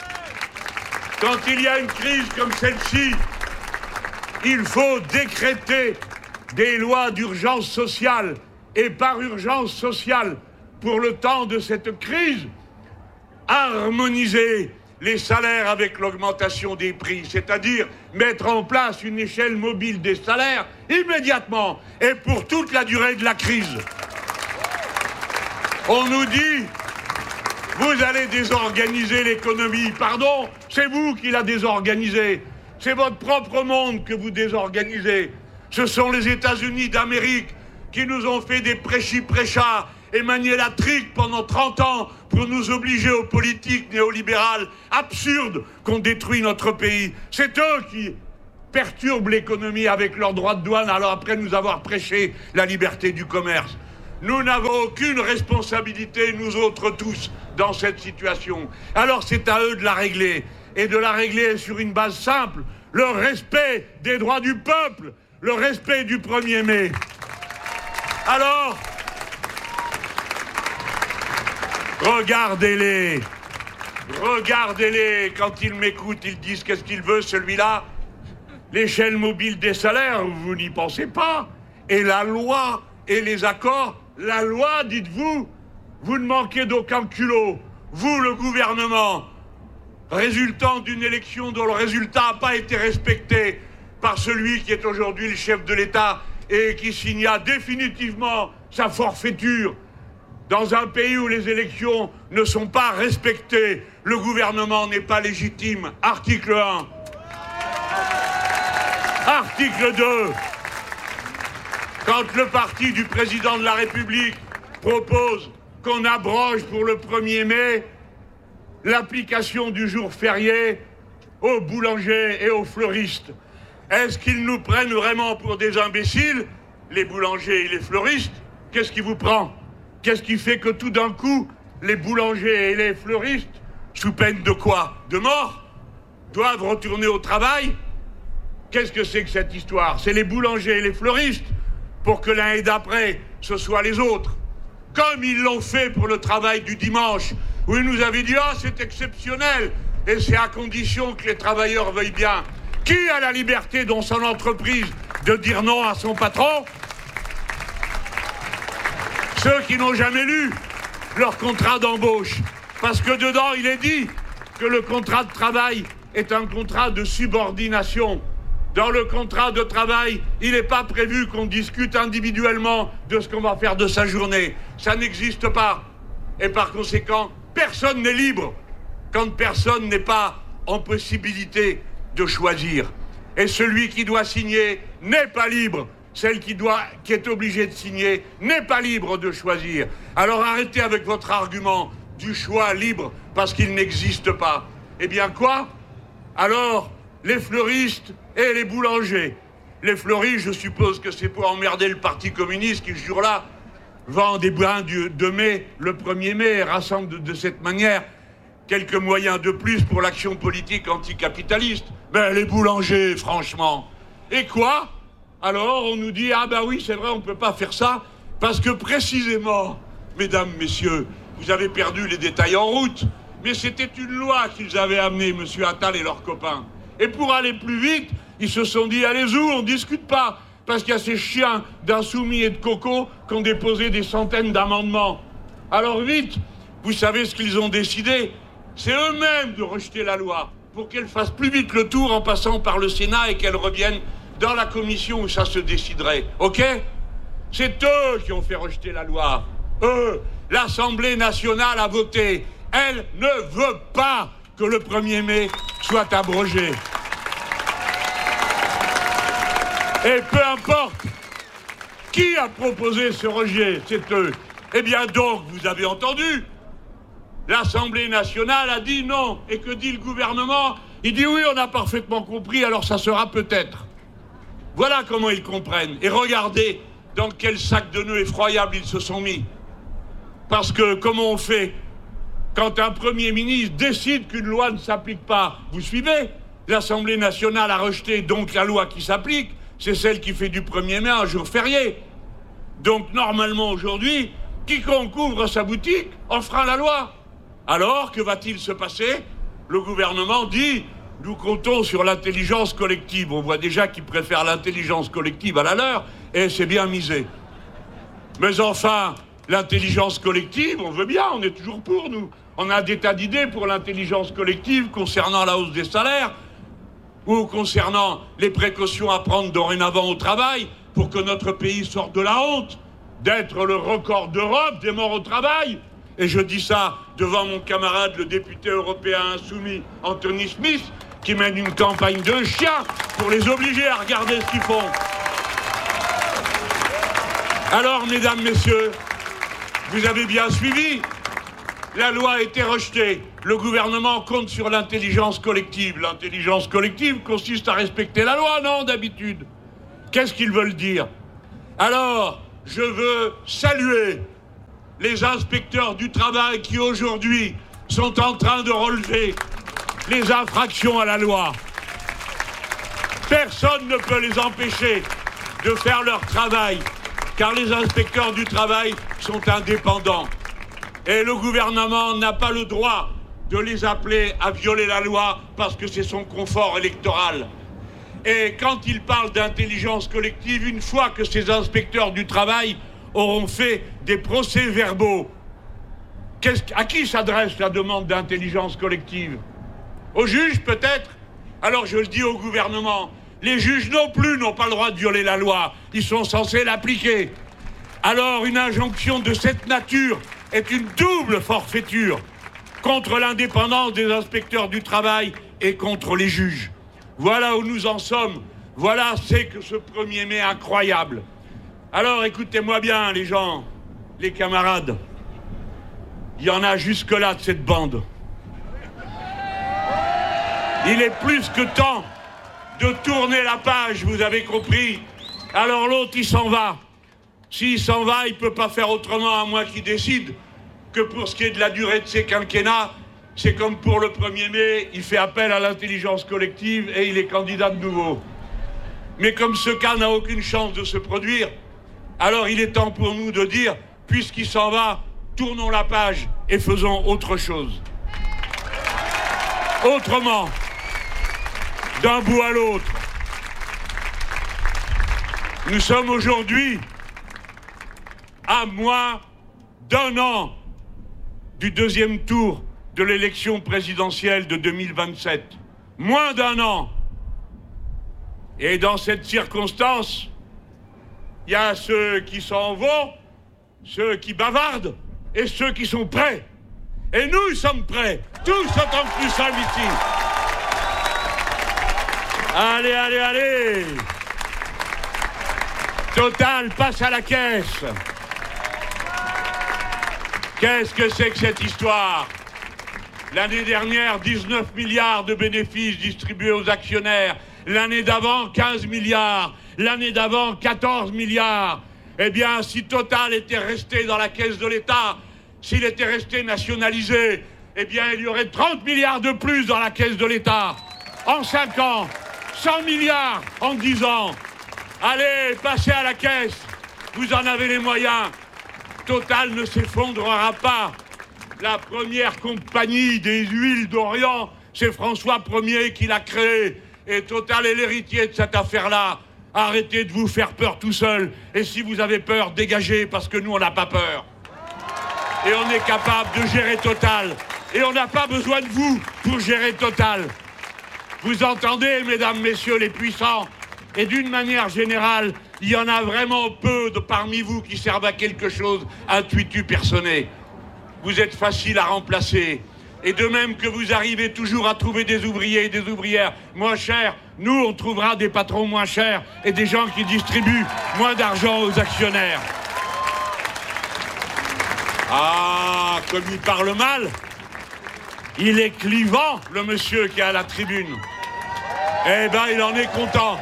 quand il y a une crise comme celle-ci, il faut décréter des lois d'urgence sociale. Et par urgence sociale, pour le temps de cette crise, harmoniser les salaires avec l'augmentation des prix, c'est-à-dire mettre en place une échelle mobile des salaires immédiatement et pour toute la durée de la crise. On nous dit, Vous allez désorganiser l'économie. Pardon, c'est vous qui la désorganisez. C'est votre propre monde que vous désorganisez. Ce sont les États-Unis d'Amérique qui nous ont fait des prêchis-prêchards et manié la trique pendant trente ans pour nous obliger aux politiques néolibérales absurdes qu'on détruit notre pays. C'est eux qui perturbent l'économie avec leurs droits de douane, alors après nous avoir prêché la liberté du commerce. Nous n'avons aucune responsabilité, nous autres tous, dans cette situation. Alors c'est à eux de la régler, et de la régler sur une base simple, le respect des droits du peuple, le respect du premier mai. Alors, regardez-les, regardez-les, quand ils m'écoutent, ils disent qu'est-ce qu'il veut celui-là. L'échelle mobile des salaires, vous n'y pensez pas. Et la loi et les accords, la loi, dites-vous, vous ne manquez d'aucun culot. Vous, le gouvernement, résultant d'une élection dont le résultat n'a pas été respecté par celui qui est aujourd'hui le chef de l'État et qui signa définitivement sa forfaiture. Dans un pays où les élections ne sont pas respectées, le gouvernement n'est pas légitime. Article un. Article deux. Quand le parti du président de la République propose qu'on abroge pour le premier mai l'application du jour férié aux boulangers et aux fleuristes, est-ce qu'ils nous prennent vraiment pour des imbéciles, les boulangers et les fleuristes? Qu'est-ce qui vous prend? Qu'est-ce qui fait que tout d'un coup, les boulangers et les fleuristes, sous peine de quoi? De mort, doivent retourner au travail? Qu'est-ce que c'est que cette histoire? C'est les boulangers et les fleuristes, pour que l'un et d'après, ce soit les autres. Comme ils l'ont fait pour le travail du dimanche, où ils nous avaient dit « Ah, c'est exceptionnel, et c'est à condition que les travailleurs veuillent bien ». Qui a la liberté dans son entreprise de dire non à son patron? Ceux qui n'ont jamais lu leur contrat d'embauche. Parce que dedans, il est dit que le contrat de travail est un contrat de subordination. Dans le contrat de travail, il n'est pas prévu qu'on discute individuellement de ce qu'on va faire de sa journée. Ça n'existe pas. Et par conséquent, personne n'est libre quand personne n'est pas en possibilité de choisir. Et celui qui doit signer n'est pas libre. Celle qui, doit, qui est obligée de signer n'est pas libre de choisir. Alors arrêtez avec votre argument du choix libre parce qu'il n'existe pas. Eh bien quoi? Alors, les fleuristes et les boulangers. Les fleuristes, je suppose que c'est pour emmerder le Parti communiste qui, ce jour-là, vend des brins de mai le premier mai et rassemble de, de cette manière quelques moyens de plus pour l'action politique anticapitaliste. Ben, les boulangers, franchement. Et quoi? Alors, on nous dit, ah ben oui, c'est vrai, on ne peut pas faire ça, parce que précisément, mesdames, messieurs, vous avez perdu les détails en route, mais c'était une loi qu'ils avaient amenée, monsieur Attal et leurs copains. Et pour aller plus vite, ils se sont dit, allez-y, on ne discute pas, parce qu'il y a ces chiens d'insoumis et de cocos qui ont déposé des centaines d'amendements. Alors vite, vous savez ce qu'ils ont décidé? C'est eux-mêmes de rejeter la loi pour qu'elle fasse plus vite le tour en passant par le Sénat et qu'elle revienne dans la commission où ça se déciderait. Ok? C'est eux qui ont fait rejeter la loi. Eux, l'Assemblée nationale a voté. Elle ne veut pas que le premier mai soit abrogé. Et peu importe qui a proposé ce rejet, c'est eux. Eh bien donc, vous avez entendu, l'Assemblée nationale a dit non. Et que dit le gouvernement? Il dit oui, on a parfaitement compris, alors ça sera peut-être. Voilà comment ils comprennent. Et regardez dans quel sac de nœuds effroyable ils se sont mis. Parce que comment on fait quand un Premier ministre décide qu'une loi ne s'applique pas? Vous suivez? L'Assemblée nationale a rejeté donc la loi qui s'applique. C'est celle qui fait du premier mai un jour férié. Donc normalement aujourd'hui, quiconque ouvre sa boutique enfreint la loi. Alors, que va-t-il se passer? Le gouvernement dit, nous comptons sur l'intelligence collective. On voit déjà qu'ils préfèrent l'intelligence collective à la leur, et c'est bien misé. Mais enfin, l'intelligence collective, on veut bien, on est toujours pour, nous. On a des tas d'idées pour l'intelligence collective concernant la hausse des salaires, ou concernant les précautions à prendre dorénavant au travail pour que notre pays sorte de la honte d'être le record d'Europe des morts au travail. Et je dis ça devant mon camarade, le député européen insoumis, Anthony Smith, qui mène une campagne de chien pour les obliger à regarder ce qu'ils font. Alors, mesdames, messieurs, vous avez bien suivi. La loi a été rejetée. Le gouvernement compte sur l'intelligence collective. L'intelligence collective consiste à respecter la loi, non, d'habitude. Qu'est-ce qu'ils veulent dire? Alors, je veux saluer les inspecteurs du travail qui, aujourd'hui, sont en train de relever les infractions à la loi. Personne ne peut les empêcher de faire leur travail, car les inspecteurs du travail sont indépendants. Et le gouvernement n'a pas le droit de les appeler à violer la loi parce que c'est son confort électoral. Et quand il parle d'intelligence collective, une fois que ces inspecteurs du travail auront fait des procès-verbaux, qu'est-ce, à qui s'adresse la demande d'intelligence collective? Aux juges, peut-être? Alors je le dis au gouvernement, les juges non plus n'ont pas le droit de violer la loi, ils sont censés l'appliquer. Alors une injonction de cette nature est une double forfaiture contre l'indépendance des inspecteurs du travail et contre les juges. Voilà où nous en sommes. Voilà c'est que ce premier mai incroyable. Alors écoutez-moi bien les gens, les camarades. Il y en a jusque-là de cette bande. Il est plus que temps de tourner la page, vous avez compris. Alors l'autre, il s'en va. S'il s'en va, il ne peut pas faire autrement à moins qu'il décide que pour ce qui est de la durée de ses quinquennats, c'est comme pour le premier mai, il fait appel à l'intelligence collective et il est candidat de nouveau. Mais comme ce cas n'a aucune chance de se produire, alors il est temps pour nous de dire, puisqu'il s'en va, tournons la page et faisons autre chose. Autrement, d'un bout à l'autre, nous sommes aujourd'hui à moins d'un an du deuxième tour de l'élection présidentielle de deux mille vingt-sept. Moins d'un an. Et dans cette circonstance, il y a ceux qui s'en vont, ceux qui bavardent et ceux qui sont prêts. Et nous sommes prêts, tous autant que nous sommes ici. Allez, allez, allez. Total passe à la caisse. Qu'est-ce que c'est que cette histoire? L'année dernière, dix-neuf milliards de bénéfices distribués aux actionnaires. L'année d'avant, quinze milliards. L'année d'avant, quatorze milliards. Eh bien, si Total était resté dans la caisse de l'État, s'il était resté nationalisé, eh bien, il y aurait trente milliards de plus dans la caisse de l'État. En cinq ans, cent milliards en dix ans. Allez, passez à la caisse. Vous en avez les moyens. Total ne s'effondrera pas. La première compagnie des huiles d'Orient, c'est François Ier qui l'a créée. Et Total est l'héritier de cette affaire-là. Arrêtez de vous faire peur tout seul. Et si vous avez peur, dégagez, parce que nous, on n'a pas peur. Et on est capable de gérer Total. Et on n'a pas besoin de vous pour gérer Total. Vous entendez, mesdames, messieurs les puissants? Et d'une manière générale, il y en a vraiment peu de parmi vous qui servent à quelque chose, intuitu personné. Vous êtes facile à remplacer. Et de même que vous arrivez toujours à trouver des ouvriers et des ouvrières moins chers, nous, on trouvera des patrons moins chers et des gens qui distribuent moins d'argent aux actionnaires. Ah, comme il parle mal, il est clivant, le monsieur qui est à la tribune. Eh ben, il en est content.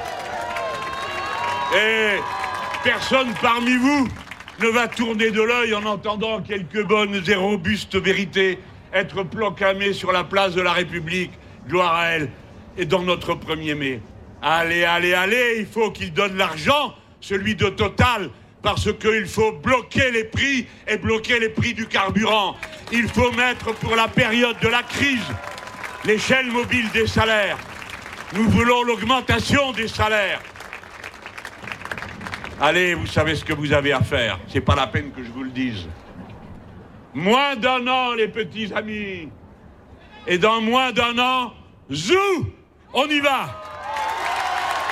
Et personne parmi vous ne va tourner de l'œil en entendant quelques bonnes et robustes vérités être proclamées sur la place de la République, gloire à elle, et dans notre premier mai. Allez, allez, allez, il faut qu'il donne l'argent, celui de Total, parce qu'il faut bloquer les prix et bloquer les prix du carburant. Il faut mettre pour la période de la crise l'échelle mobile des salaires. Nous voulons l'augmentation des salaires. Allez, vous savez ce que vous avez à faire. C'est pas la peine que je vous le dise. Moins d'un an, les petits amis. Et dans moins d'un an, zou, on y va.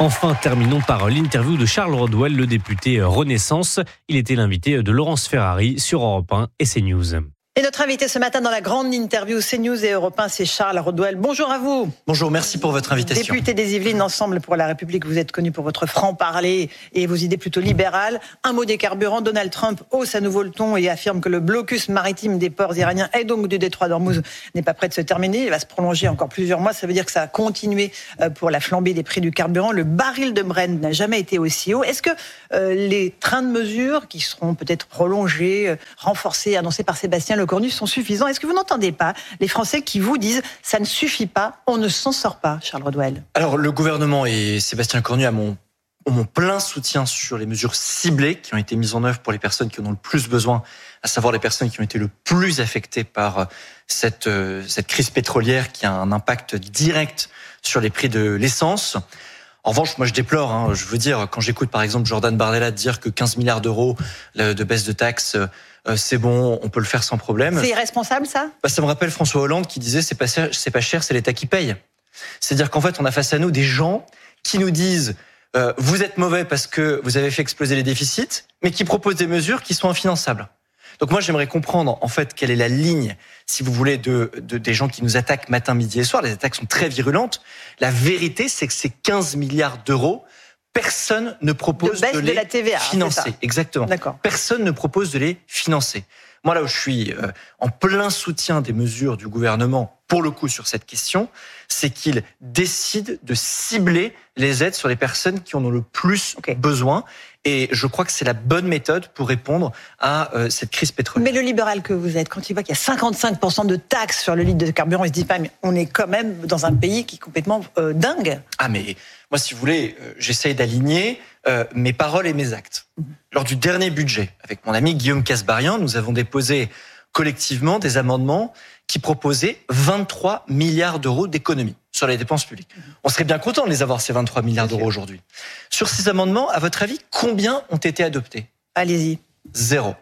Enfin, terminons par l'interview de Charles Rodwell, le député Renaissance. Il était l'invité de Laurence Ferrari sur Europe un et CNews. Et notre invité ce matin dans la grande interview CNews et Europe un, c'est Charles Rodwell. Bonjour à vous. Bonjour, merci pour votre invitation. Député des Yvelines, Ensemble pour la République, vous êtes connu pour votre franc-parler et vos idées plutôt libérales. Un mot des carburants, Donald Trump hausse à nouveau le ton et affirme que le blocus maritime des ports iraniens et donc du détroit d'Ormuz n'est pas prêt de se terminer. Il va se prolonger encore plusieurs mois. Ça veut dire que ça a continué pour la flambée des prix du carburant. Le baril de Brent n'a jamais été aussi haut. Est-ce que euh, les trains de mesure qui seront peut-être prolongés, renforcés, annoncés par Sébastien Lecornu sont suffisants? Est-ce que vous n'entendez pas les Français qui vous disent ça ne suffit pas, on ne s'en sort pas, Charles Rodwell? Alors, le gouvernement et Sébastien Lecornu ont mon, ont mon plein soutien sur les mesures ciblées qui ont été mises en œuvre pour les personnes qui en ont le plus besoin, à savoir les personnes qui ont été le plus affectées par cette, cette crise pétrolière qui a un impact direct sur les prix de l'essence. En revanche, moi je déplore, hein, je veux dire, quand j'écoute par exemple Jordan Bardella dire que quinze milliards d'euros de baisse de taxes, euh, c'est bon, on peut le faire sans problème. C'est irresponsable ça ? Bah, ça me rappelle François Hollande qui disait c'est pas cher, c'est pas cher, c'est l'État qui paye. C'est-à-dire qu'en fait, on a face à nous des gens qui nous disent euh, vous êtes mauvais parce que vous avez fait exploser les déficits, mais qui proposent des mesures qui sont infinançables. Donc moi, j'aimerais comprendre en fait quelle est la ligne, si vous voulez, de, de des gens qui nous attaquent matin, midi et soir. Les attaques sont très virulentes. La vérité, c'est que ces quinze milliards d'euros, personne ne propose de, de, de les de la T V A, financer. Exactement. D'accord. Personne ne propose de les financer. Moi, là où je suis euh, en plein soutien des mesures du gouvernement, pour le coup, sur cette question, c'est qu'il décide de cibler les aides sur les personnes qui en ont le plus okay. besoin. Et je crois que c'est la bonne méthode pour répondre à euh, cette crise pétrolière. Mais le libéral que vous êtes, quand il voit qu'il y a cinquante-cinq pour cent de taxes sur le litre de carburant, il se dit pas, mais on est quand même dans un pays qui est complètement euh, dingue. Ah, mais moi, si vous voulez, euh, j'essaye d'aligner euh, mes paroles et mes actes. Mmh. Lors du dernier budget, avec mon ami Guillaume Kasbarian, nous avons déposé collectivement des amendements qui proposaient vingt-trois milliards d'euros d'économies sur les dépenses publiques. On serait bien content de les avoir, ces vingt-trois milliards d'euros aujourd'hui. Sur ces amendements, à votre avis, combien ont été adoptés? Allez-y. Zéro.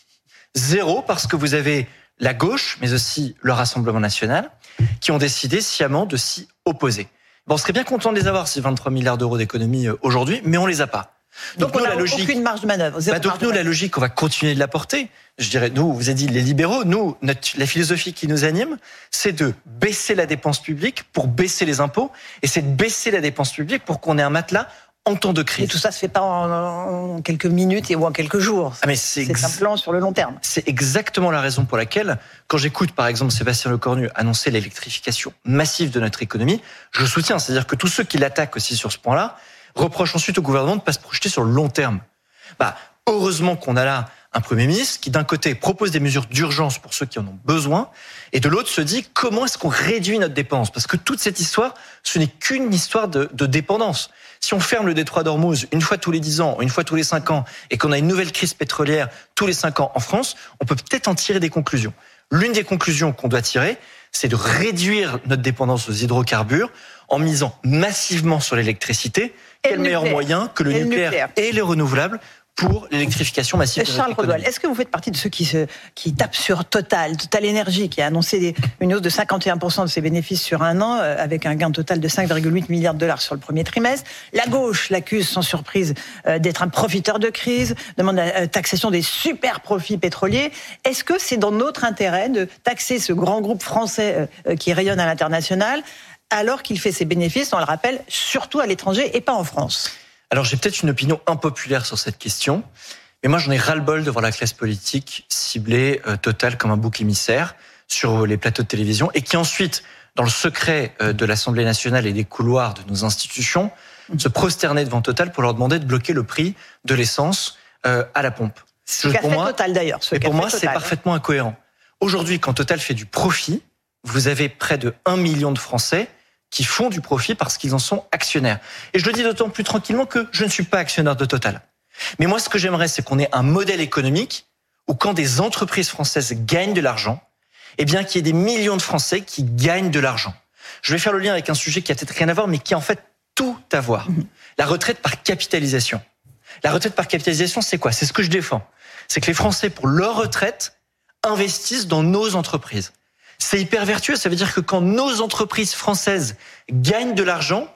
Zéro parce que vous avez la gauche, mais aussi le Rassemblement national, qui ont décidé sciemment de s'y opposer. Bon, on serait bien content de les avoir, ces vingt-trois milliards d'euros d'économies aujourd'hui, mais on les a pas. Donc, donc on n'a aucune marge de manœuvre. Bah donc nous, la logique, on va continuer de la porter. Je dirais, nous, vous avez dit les libéraux, nous, notre, la philosophie qui nous anime, c'est de baisser la dépense publique pour baisser les impôts, et c'est de baisser la dépense publique pour qu'on ait un matelas en temps de crise. Et tout ça se fait pas en, en quelques minutes et ou en quelques jours. Ah mais c'est, c'est ex... un plan sur le long terme. C'est exactement la raison pour laquelle, quand j'écoute par exemple Sébastien Lecornu annoncer l'électrification massive de notre économie, je soutiens. C'est-à-dire que tous ceux qui l'attaquent aussi sur ce point-là reproche ensuite au gouvernement de ne pas se projeter sur le long terme. Bah, heureusement qu'on a là un Premier ministre qui, d'un côté, propose des mesures d'urgence pour ceux qui en ont besoin, et de l'autre se dit comment est-ce qu'on réduit notre dépense? Parce que toute cette histoire, ce n'est qu'une histoire de, de dépendance. Si on ferme le détroit d'Ormuz une fois tous les dix ans, une fois tous les cinq ans, et qu'on a une nouvelle crise pétrolière tous les cinq ans en France, on peut peut-être en tirer des conclusions. L'une des conclusions qu'on doit tirer, c'est de réduire notre dépendance aux hydrocarbures en misant massivement sur l'électricité. Quel meilleur moyen que le, le nucléaire, nucléaire et les renouvelables pour l'électrification massive de notre Charles Rodwell, est-ce que vous faites partie de ceux qui, se, qui tapent sur Total, Total Énergie, qui a annoncé des, une hausse de cinquante et un pour cent de ses bénéfices sur un an, euh, avec un gain total de cinq virgule huit milliards de dollars sur le premier trimestre? La gauche l'accuse sans surprise euh, d'être un profiteur de crise, demande la euh, taxation des super profits pétroliers. Est-ce que c'est dans notre intérêt de taxer ce grand groupe français euh, qui rayonne à l'international, alors qu'il fait ses bénéfices, on le rappelle, surtout à l'étranger et pas en France? Alors j'ai peut-être une opinion impopulaire sur cette question, mais moi j'en ai ras-le-bol de voir la classe politique cibler euh, Total comme un bouc émissaire sur les plateaux de télévision, et qui ensuite, dans le secret euh, de l'Assemblée nationale et des couloirs de nos institutions, mmh. se prosterner devant Total pour leur demander de bloquer le prix de l'essence euh, à la pompe. Ce qu'a fait Total d'ailleurs. Ce mais pour moi, Total, c'est hein. parfaitement incohérent. Aujourd'hui, quand Total fait du profit, vous avez près de un million de Français qui font du profit parce qu'ils en sont actionnaires. Et je le dis d'autant plus tranquillement que je ne suis pas actionnaire de Total. Mais moi, ce que j'aimerais, c'est qu'on ait un modèle économique où quand des entreprises françaises gagnent de l'argent, eh bien, qu'il y ait des millions de Français qui gagnent de l'argent. Je vais faire le lien avec un sujet qui a peut-être rien à voir, mais qui a en fait tout à voir. La retraite par capitalisation. La retraite par capitalisation, c'est quoi? C'est ce que je défends. C'est que les Français, pour leur retraite, investissent dans nos entreprises. C'est hyper vertueux, ça veut dire que quand nos entreprises françaises gagnent de l'argent,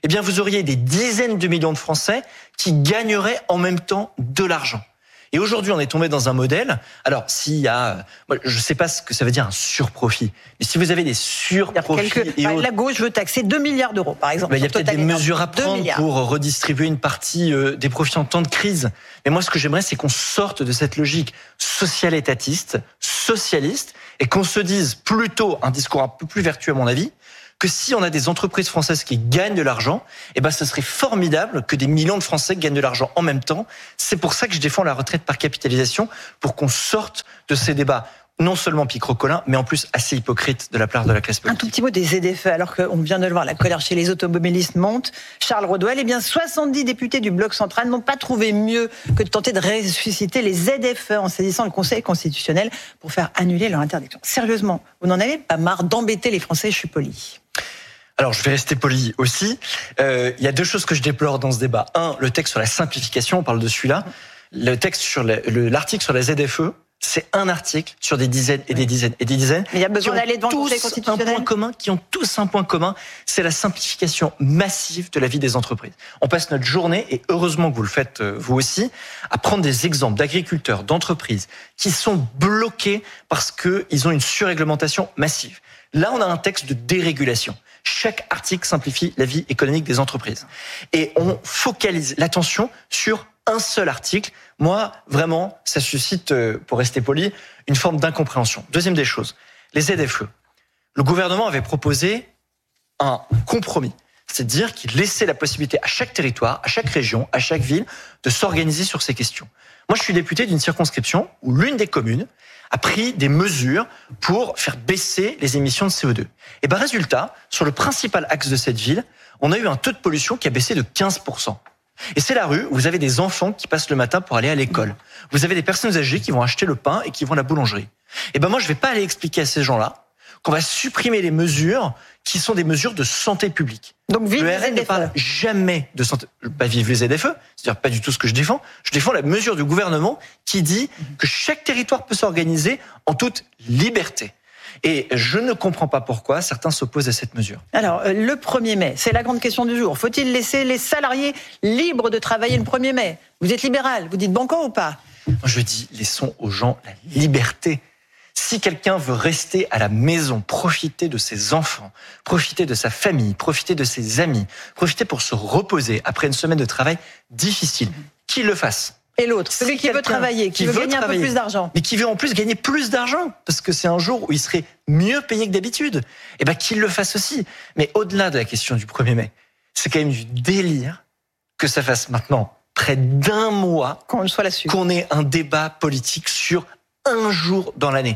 eh bien vous auriez des dizaines de millions de Français qui gagneraient en même temps de l'argent. Et aujourd'hui, on est tombé dans un modèle. Alors, s'il y a, moi, je ne sais pas ce que ça veut dire un surprofit, mais si vous avez des surprofits, quelques, et bah, autres, la gauche veut taxer deux milliards d'euros, par exemple. bah, il y a peut-être des mesures à prendre pour redistribuer une partie euh, des profits en temps de crise. Mais moi, ce que j'aimerais, c'est qu'on sorte de cette logique social-étatiste, socialiste, et qu'on se dise plutôt un discours un peu plus vertueux, à mon avis, que si on a des entreprises françaises qui gagnent de l'argent, eh ben ce serait formidable que des millions de Français gagnent de l'argent en même temps. C'est pour ça que je défends la retraite par capitalisation, pour qu'on sorte de ces débats non seulement picrocolins, mais en plus assez hypocrites de la part de la classe politique. Un tout petit mot des Z F E, alors qu'on vient de le voir, la colère chez les automobilistes monte. Charles Rodwell, eh bien soixante-dix députés du bloc central n'ont pas trouvé mieux que de tenter de ressusciter les Z F E en saisissant le Conseil constitutionnel pour faire annuler leur interdiction. Sérieusement, vous n'en avez pas marre d'embêter les Français? Je suis poli. Alors, je vais rester poli aussi. Euh, il y a deux choses que je déplore dans ce débat. Un, le texte sur la simplification, on parle de celui-là. Le texte sur le, le, l'article sur la Z F E, c'est un article sur des dizaines et des dizaines et des dizaines. Mais il y a besoin d'aller devant le Conseil constitutionnel. Un point commun, qui ont tous un point commun, c'est la simplification massive de la vie des entreprises. On passe notre journée, et heureusement que vous le faites vous aussi, à prendre des exemples d'agriculteurs, d'entreprises qui sont bloqués parce qu'ils ont une surréglementation massive. Là, on a un texte de dérégulation. Chaque article simplifie la vie économique des entreprises. Et on focalise l'attention sur un seul article. Moi, vraiment, ça suscite, pour rester poli, une forme d'incompréhension. Deuxième des choses, les Z F E. Le gouvernement avait proposé un compromis. C'est-à-dire qu'il laissait la possibilité à chaque territoire, à chaque région, à chaque ville, de s'organiser sur ces questions. Moi, je suis député d'une circonscription où l'une des communes a pris des mesures pour faire baisser les émissions de C O deux. Et ben résultat, sur le principal axe de cette ville, on a eu un taux de pollution qui a baissé de quinze pour cent. Et c'est la rue où vous avez des enfants qui passent le matin pour aller à l'école. Vous avez des personnes âgées qui vont acheter le pain et qui vont à la boulangerie. Et ben moi, je vais pas aller expliquer à ces gens-là qu'on va supprimer les mesures qui sont des mesures de santé publique. Donc vive le les R N ne parle jamais de santé, pas vive les Z F E, c'est-à-dire pas du tout ce que je défends. Je défends la mesure du gouvernement qui dit que chaque territoire peut s'organiser en toute liberté. Et je ne comprends pas pourquoi certains s'opposent à cette mesure. Alors, le premier mai, c'est la grande question du jour. Faut-il laisser les salariés libres de travailler le premier mai? Vous êtes libéral, vous dites banco ou pas? Je dis, laissons aux gens la liberté. Si quelqu'un veut rester à la maison, profiter de ses enfants, profiter de sa famille, profiter de ses amis, profiter pour se reposer après une semaine de travail difficile, qu'il le fasse. Et l'autre, celui qui veut travailler, qui, qui veut, veut gagner travailler, un peu plus d'argent. Mais qui veut en plus gagner plus d'argent, parce que c'est un jour où il serait mieux payé que d'habitude. Eh ben, qu'il le fasse aussi. Mais au-delà de la question du premier mai, c'est quand même du délire que ça fasse maintenant près d'un mois qu'on soit là-dessus, qu'on ait un débat politique sur un jour dans l'année.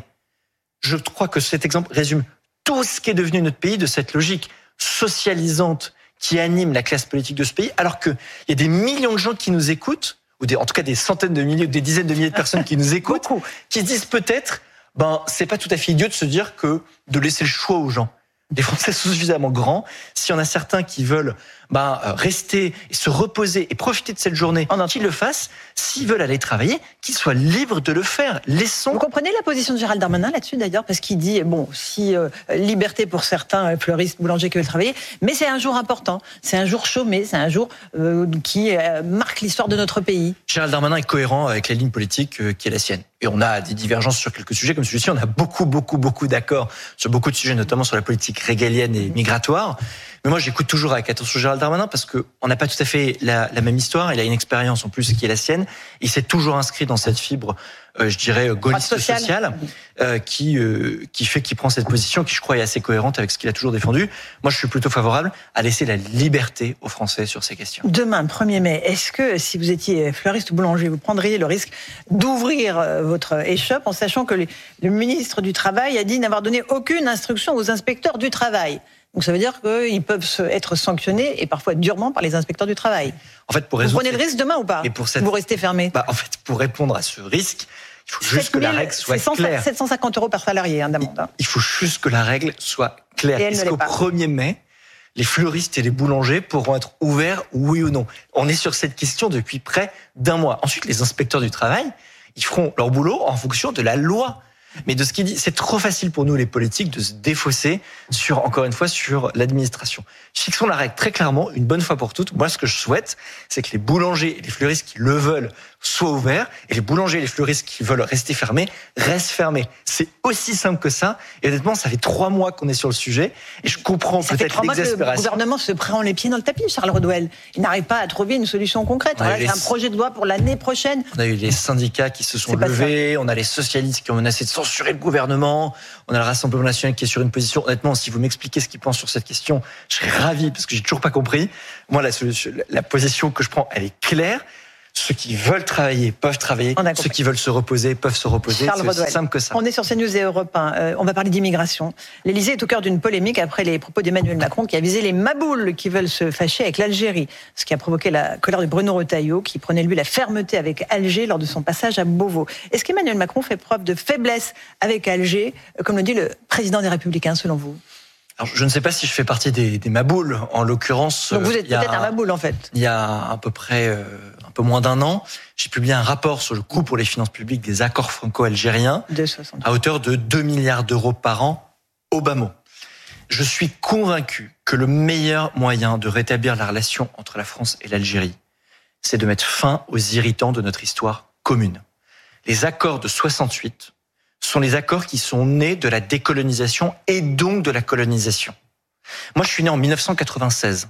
Je crois que cet exemple résume tout ce qui est devenu notre pays, de cette logique socialisante qui anime la classe politique de ce pays, alors qu'il y a des millions de gens qui nous écoutent, ou des, en tout cas des centaines de milliers, des dizaines de milliers de personnes qui nous écoutent, qui se disent peut-être, ben, c'est pas tout à fait idiot de se dire que de laisser le choix aux gens. Les Français sont suffisamment grands. S'il y en a certains qui veulent ben, rester et se reposer et profiter de cette journée, qu'ils le fassent. S'ils veulent aller travailler, qu'ils soient libres de le faire. Laissons. Vous comprenez la position de Gérald Darmanin là-dessus d'ailleurs, parce qu'il dit bon, si euh, liberté pour certains fleuristes, boulangers qui veulent travailler, mais c'est un jour important, c'est un jour chômé, c'est un jour euh, qui euh, marque l'histoire de notre pays. Gérald Darmanin est cohérent avec la ligne politique euh, qui est la sienne. Et on a des divergences sur quelques sujets comme celui-ci. On a beaucoup, beaucoup, beaucoup d'accords sur beaucoup de sujets, notamment sur la politique régalienne et migratoire. Mais moi, j'écoute toujours avec attention Gérald Darmanin parce que on n'a pas tout à fait la, la même histoire. Il a une expérience en plus qui est la sienne. Il s'est toujours inscrit dans cette fibre, euh, je dirais, gaulliste sociale, sociale euh, qui euh, qui fait qu'il prend cette position qui, je crois, est assez cohérente avec ce qu'il a toujours défendu. Moi, je suis plutôt favorable à laisser la liberté aux Français sur ces questions. Demain, premier mai, est-ce que si vous étiez fleuriste ou boulanger, vous prendriez le risque d'ouvrir votre échoppe en sachant que le ministre du Travail a dit n'avoir donné aucune instruction aux inspecteurs du travail? Donc ça veut dire qu'ils peuvent être sanctionnés et parfois durement par les inspecteurs du travail. En fait, pour vous prenez le risque demain ou pas? Mais pour cette... Vous restez fermé? Bah, en fait, pour répondre à ce risque, il faut juste que la règle soit claire. sept cent cinquante euros par salarié hein, d'amende. Hein. Il faut juste que la règle soit claire. Est-ce qu'au premier mai, les fleuristes et les boulangers pourront être ouverts, oui ou non? On est sur cette question depuis près d'un mois. Ensuite, les inspecteurs du travail, ils feront leur boulot en fonction de la loi. mais de ce qu'il dit. C'est trop facile pour nous, les politiques, de se défausser sur, encore une fois, sur l'administration. Fixons la règle très clairement, une bonne fois pour toutes. Moi, ce que je souhaite, c'est que les boulangers et les fleuristes qui le veulent soient ouverts, et les boulangers et les fleuristes qui veulent rester fermés, restent fermés. C'est aussi simple que ça. Et honnêtement, ça fait trois mois qu'on est sur le sujet, et je comprends ça peut-être fait l'exaspération. Le gouvernement se prend les pieds dans le tapis, Charles Rodwell. Il n'arrive pas à trouver une solution concrète. Voilà, les... un projet de loi pour l'année prochaine. On a eu les syndicats qui se sont levés, on a les socialistes qui ont menacé de censurer le gouvernement, on a le Rassemblement national qui est sur une position. Honnêtement, si vous m'expliquez ce qu'ils pensent sur cette question, je serais ravi, parce que j'ai toujours pas compris. Moi, la, solution, la position que je prends, elle est claire. Ceux qui veulent travailler peuvent travailler. Ceux qui veulent se reposer peuvent se reposer. Charles c'est aussi simple que ça. On est sur CNews et Europe un. Euh, on va parler d'immigration. L'Élysée est au cœur d'une polémique après les propos d'Emmanuel Macron qui a visé les maboules qui veulent se fâcher avec l'Algérie. Ce qui a provoqué la colère de Bruno Retailleau qui prenait lui la fermeté avec Alger lors de son passage à Beauvau. Est-ce qu'Emmanuel Macron fait preuve de faiblesse avec Alger, comme le dit le président des Républicains selon vous? Alors, je ne sais pas si je fais partie des, des maboules, en l'occurrence. Donc vous êtes peut-être un maboule, en fait. Il y a à peu près euh, un peu moins d'un an, j'ai publié un rapport sur le coût pour les finances publiques des accords franco-algériens à hauteur de deux milliards d'euros par an au bas mot. Je suis convaincu que le meilleur moyen de rétablir la relation entre la France et l'Algérie, c'est de mettre fin aux irritants de notre histoire commune. Les accords de soixante-huit sont les accords qui sont nés de la décolonisation et donc de la colonisation. Moi, je suis né en dix-neuf cent quatre-vingt-seize.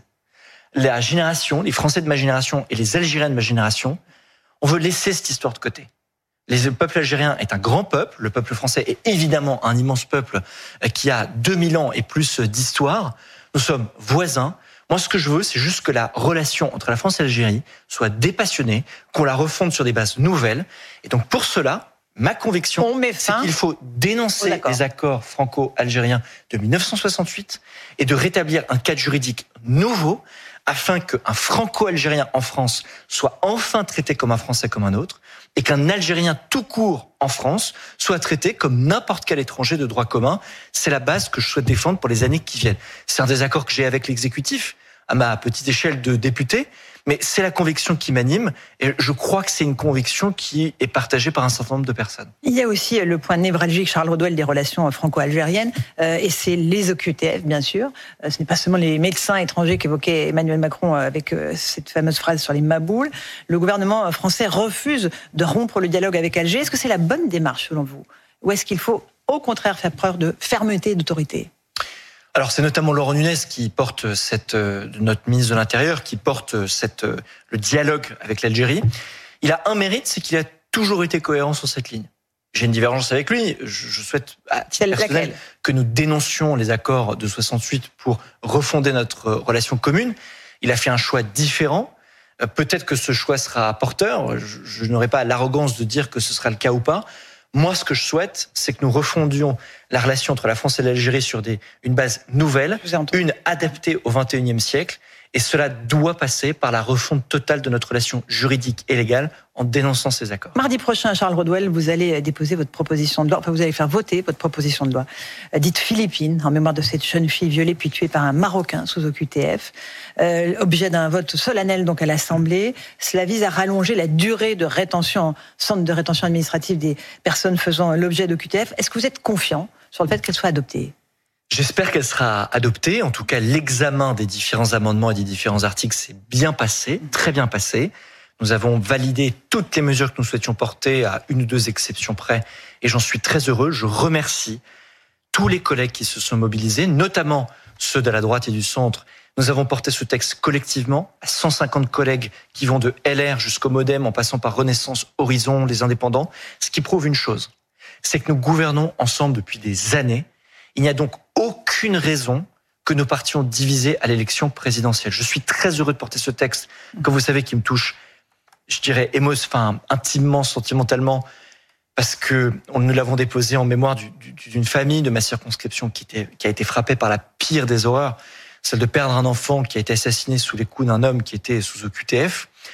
La génération, les Français de ma génération et les Algériens de ma génération, on veut laisser cette histoire de côté. Le peuple algérien est un grand peuple, le peuple français est évidemment un immense peuple qui a deux mille ans et plus d'histoire. Nous sommes voisins. Moi, ce que je veux, c'est juste que la relation entre la France et l'Algérie soit dépassionnée, qu'on la refonde sur des bases nouvelles. Et donc, pour cela, ma conviction, c'est qu'il faut dénoncer oh, les accords franco-algériens de dix-neuf cent soixante-huit et de rétablir un cadre juridique nouveau afin qu'un franco-algérien en France soit enfin traité comme un Français comme un autre et qu'un Algérien tout court en France soit traité comme n'importe quel étranger de droit commun. C'est la base que je souhaite défendre pour les années qui viennent. C'est un désaccord que j'ai avec l'exécutif, à ma petite échelle de député, mais c'est la conviction qui m'anime et je crois que c'est une conviction qui est partagée par un certain nombre de personnes. Il y a aussi le point névralgique, Charles Rodwell, des relations franco-algériennes euh, et c'est les O Q T F, bien sûr. Euh, ce n'est pas seulement les médecins étrangers qu'évoquait Emmanuel Macron avec euh, cette fameuse phrase sur les maboules. Le gouvernement français refuse de rompre le dialogue avec Alger. Est-ce que c'est la bonne démarche selon vous? Ou est-ce qu'il faut au contraire faire preuve de fermeté et d'autorité? Alors c'est notamment Laurent Nunez qui porte cette, euh, notre ministre de l'Intérieur, qui porte cette, euh, le dialogue avec l'Algérie. Il a un mérite, c'est qu'il a toujours été cohérent sur cette ligne. J'ai une divergence avec lui. Je, je souhaite à titre personnel que nous dénoncions les accords de soixante-huit pour refonder notre relation commune. Il a fait un choix différent. Euh, peut-être que ce choix sera porteur. Je, je n'aurai pas l'arrogance de dire que ce sera le cas ou pas. Moi, ce que je souhaite, c'est que nous refondions la relation entre la France et l'Algérie sur des, une base nouvelle, une adaptée au vingt et unième siècle. Et cela doit passer par la refonte totale de notre relation juridique et légale en dénonçant ces accords. Mardi prochain, Charles Rodwell, vous allez déposer votre proposition de loi, enfin vous allez faire voter votre proposition de loi, dite Philippine, en mémoire de cette jeune fille violée puis tuée par un Marocain sous O Q T F. Euh, objet d'un vote solennel donc à l'Assemblée. Cela vise à rallonger la durée de rétention, centre de rétention administrative des personnes faisant l'objet d'O Q T F. Est-ce que vous êtes confiant sur le fait qu'elle soit adoptée ? J'espère qu'elle sera adoptée. En tout cas, l'examen des différents amendements et des différents articles s'est bien passé, très bien passé. Nous avons validé toutes les mesures que nous souhaitions porter à une ou deux exceptions près et j'en suis très heureux. Je remercie tous les collègues qui se sont mobilisés, notamment ceux de la droite et du centre. Nous avons porté ce texte collectivement à cent cinquante collègues qui vont de L R jusqu'au Modem en passant par Renaissance, Horizon, les Indépendants. Ce qui prouve une chose, c'est que nous gouvernons ensemble depuis des années. Il n'y a donc aucune raison que nous partions divisés à l'élection présidentielle. Je suis très heureux de porter ce texte, que vous savez, qui me touche, je dirais, émo, enfin, intimement, sentimentalement, parce que nous l'avons déposé en mémoire du, du, d'une famille de ma circonscription qui, était, qui a été frappée par la pire des horreurs, celle de perdre un enfant qui a été assassiné sous les coups d'un homme qui était sous O Q T F.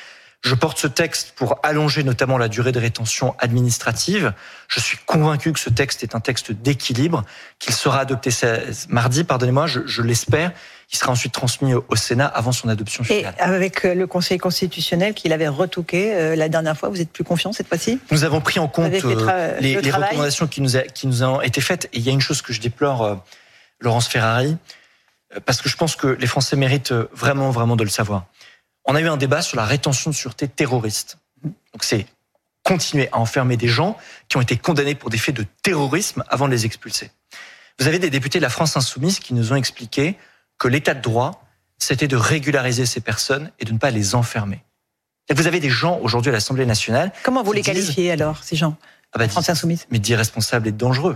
Je porte ce texte pour allonger notamment la durée de rétention administrative. Je suis convaincu que ce texte est un texte d'équilibre, qu'il sera adopté mardi, pardonnez-moi, je, je l'espère. Il sera ensuite transmis au Sénat avant son adoption finale. Et avec le Conseil constitutionnel qui l'avait retoqué euh, la dernière fois, vous êtes plus confiant cette fois-ci ? Nous avons pris en compte les, tra- les, les recommandations qui nous, a, qui nous ont été faites. Et il y a une chose que je déplore, euh, Laurence Ferrari, euh, parce que je pense que les Français méritent vraiment, vraiment de le savoir. On a eu un débat sur la rétention de sûreté terroriste. Donc c'est continuer à enfermer des gens qui ont été condamnés pour des faits de terrorisme avant de les expulser. Vous avez des députés de la France Insoumise qui nous ont expliqué que l'état de droit, c'était de régulariser ces personnes et de ne pas les enfermer. Et vous avez des gens aujourd'hui à l'Assemblée nationale... Comment vous les qualifiez disent, alors, ces gens, ah bah, France Insoumise ? Mais d'irresponsables et de dangereux.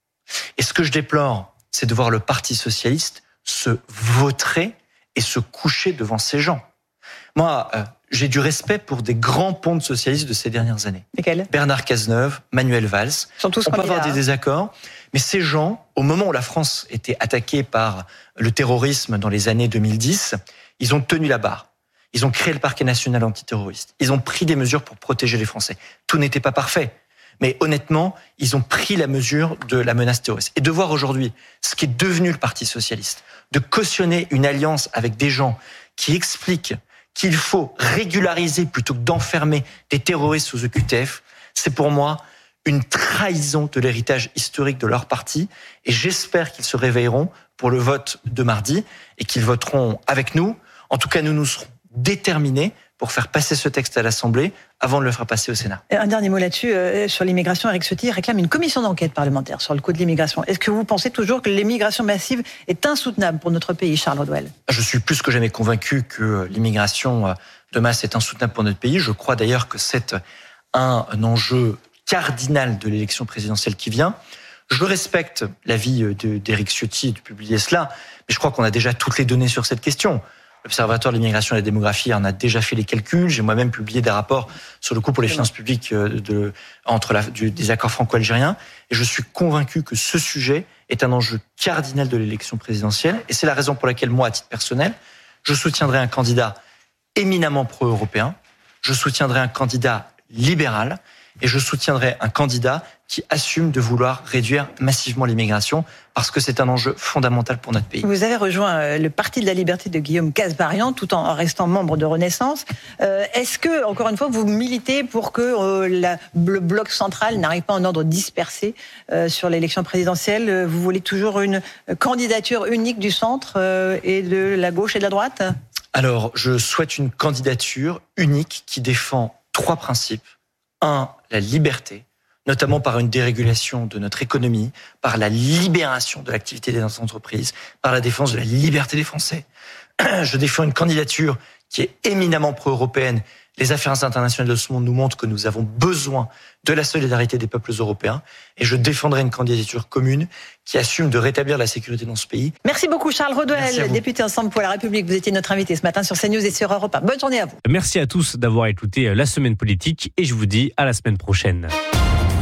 Et ce que je déplore, c'est de voir le Parti socialiste se vautrer et se coucher devant ces gens. Moi, euh, j'ai du respect pour des grands pontes socialistes de ces dernières années. Lesquels ? Bernard Cazeneuve, Manuel Valls. Ils sont tous On peut candidats. avoir des désaccords, mais ces gens, au moment où la France était attaquée par le terrorisme dans les années deux mille dix, ils ont tenu la barre. Ils ont créé le parquet national antiterroriste. Ils ont pris des mesures pour protéger les Français. Tout n'était pas parfait. Mais honnêtement, ils ont pris la mesure de la menace terroriste. Et de voir aujourd'hui ce qui est devenu le Parti socialiste, de cautionner une alliance avec des gens qui expliquent qu'il faut régulariser plutôt que d'enfermer des terroristes sous E Q T F, c'est pour moi une trahison de l'héritage historique de leur parti. Et j'espère qu'ils se réveilleront pour le vote de mardi et qu'ils voteront avec nous. En tout cas, nous nous serons déterminés pour faire passer ce texte à l'Assemblée avant de le faire passer au Sénat. Un dernier mot là-dessus, euh, sur l'immigration. Éric Ciotti réclame une commission d'enquête parlementaire sur le coût de l'immigration. Est-ce que vous pensez toujours que l'immigration massive est insoutenable pour notre pays, Charles Rodwell ? Je suis plus que jamais convaincu que l'immigration de masse est insoutenable pour notre pays. Je crois d'ailleurs que c'est un enjeu cardinal de l'élection présidentielle qui vient. Je respecte l'avis d'Éric Ciotti de publier cela, mais je crois qu'on a déjà toutes les données sur cette question. L'Observatoire de l'immigration et de la démographie en a déjà fait les calculs. J'ai moi-même publié des rapports sur le coût pour les finances publiques de, entre la, du, des accords franco-algériens. Et je suis convaincu que ce sujet est un enjeu cardinal de l'élection présidentielle. Et c'est la raison pour laquelle, moi, à titre personnel, je soutiendrai un candidat éminemment pro-européen. Je soutiendrai un candidat libéral. Et je soutiendrai un candidat qui assume de vouloir réduire massivement l'immigration parce que c'est un enjeu fondamental pour notre pays. Vous avez rejoint le Parti de la Liberté de Guillaume Kasbarian tout en restant membre de Renaissance. Euh, est-ce que, encore une fois, vous militez pour que euh, la, le bloc central n'arrive pas en ordre dispersé euh, sur l'élection présidentielle ? Vous voulez toujours une candidature unique du centre euh, et de la gauche et de la droite ? Alors, je souhaite une candidature unique qui défend trois principes. Un, la liberté, notamment par une dérégulation de notre économie, par la libération de l'activité des entreprises, par la défense de la liberté des Français. Je défends une candidature qui est éminemment pro-européenne. Les affaires internationales de ce monde nous montrent que nous avons besoin de la solidarité des peuples européens. Et je défendrai une candidature commune qui assume de rétablir la sécurité dans ce pays. Merci beaucoup Charles Rodwell, député Ensemble pour la République. Vous étiez notre invité ce matin sur CNews et sur Europe un. Bonne journée à vous. Merci à tous d'avoir écouté La Semaine Politique et je vous dis à la semaine prochaine.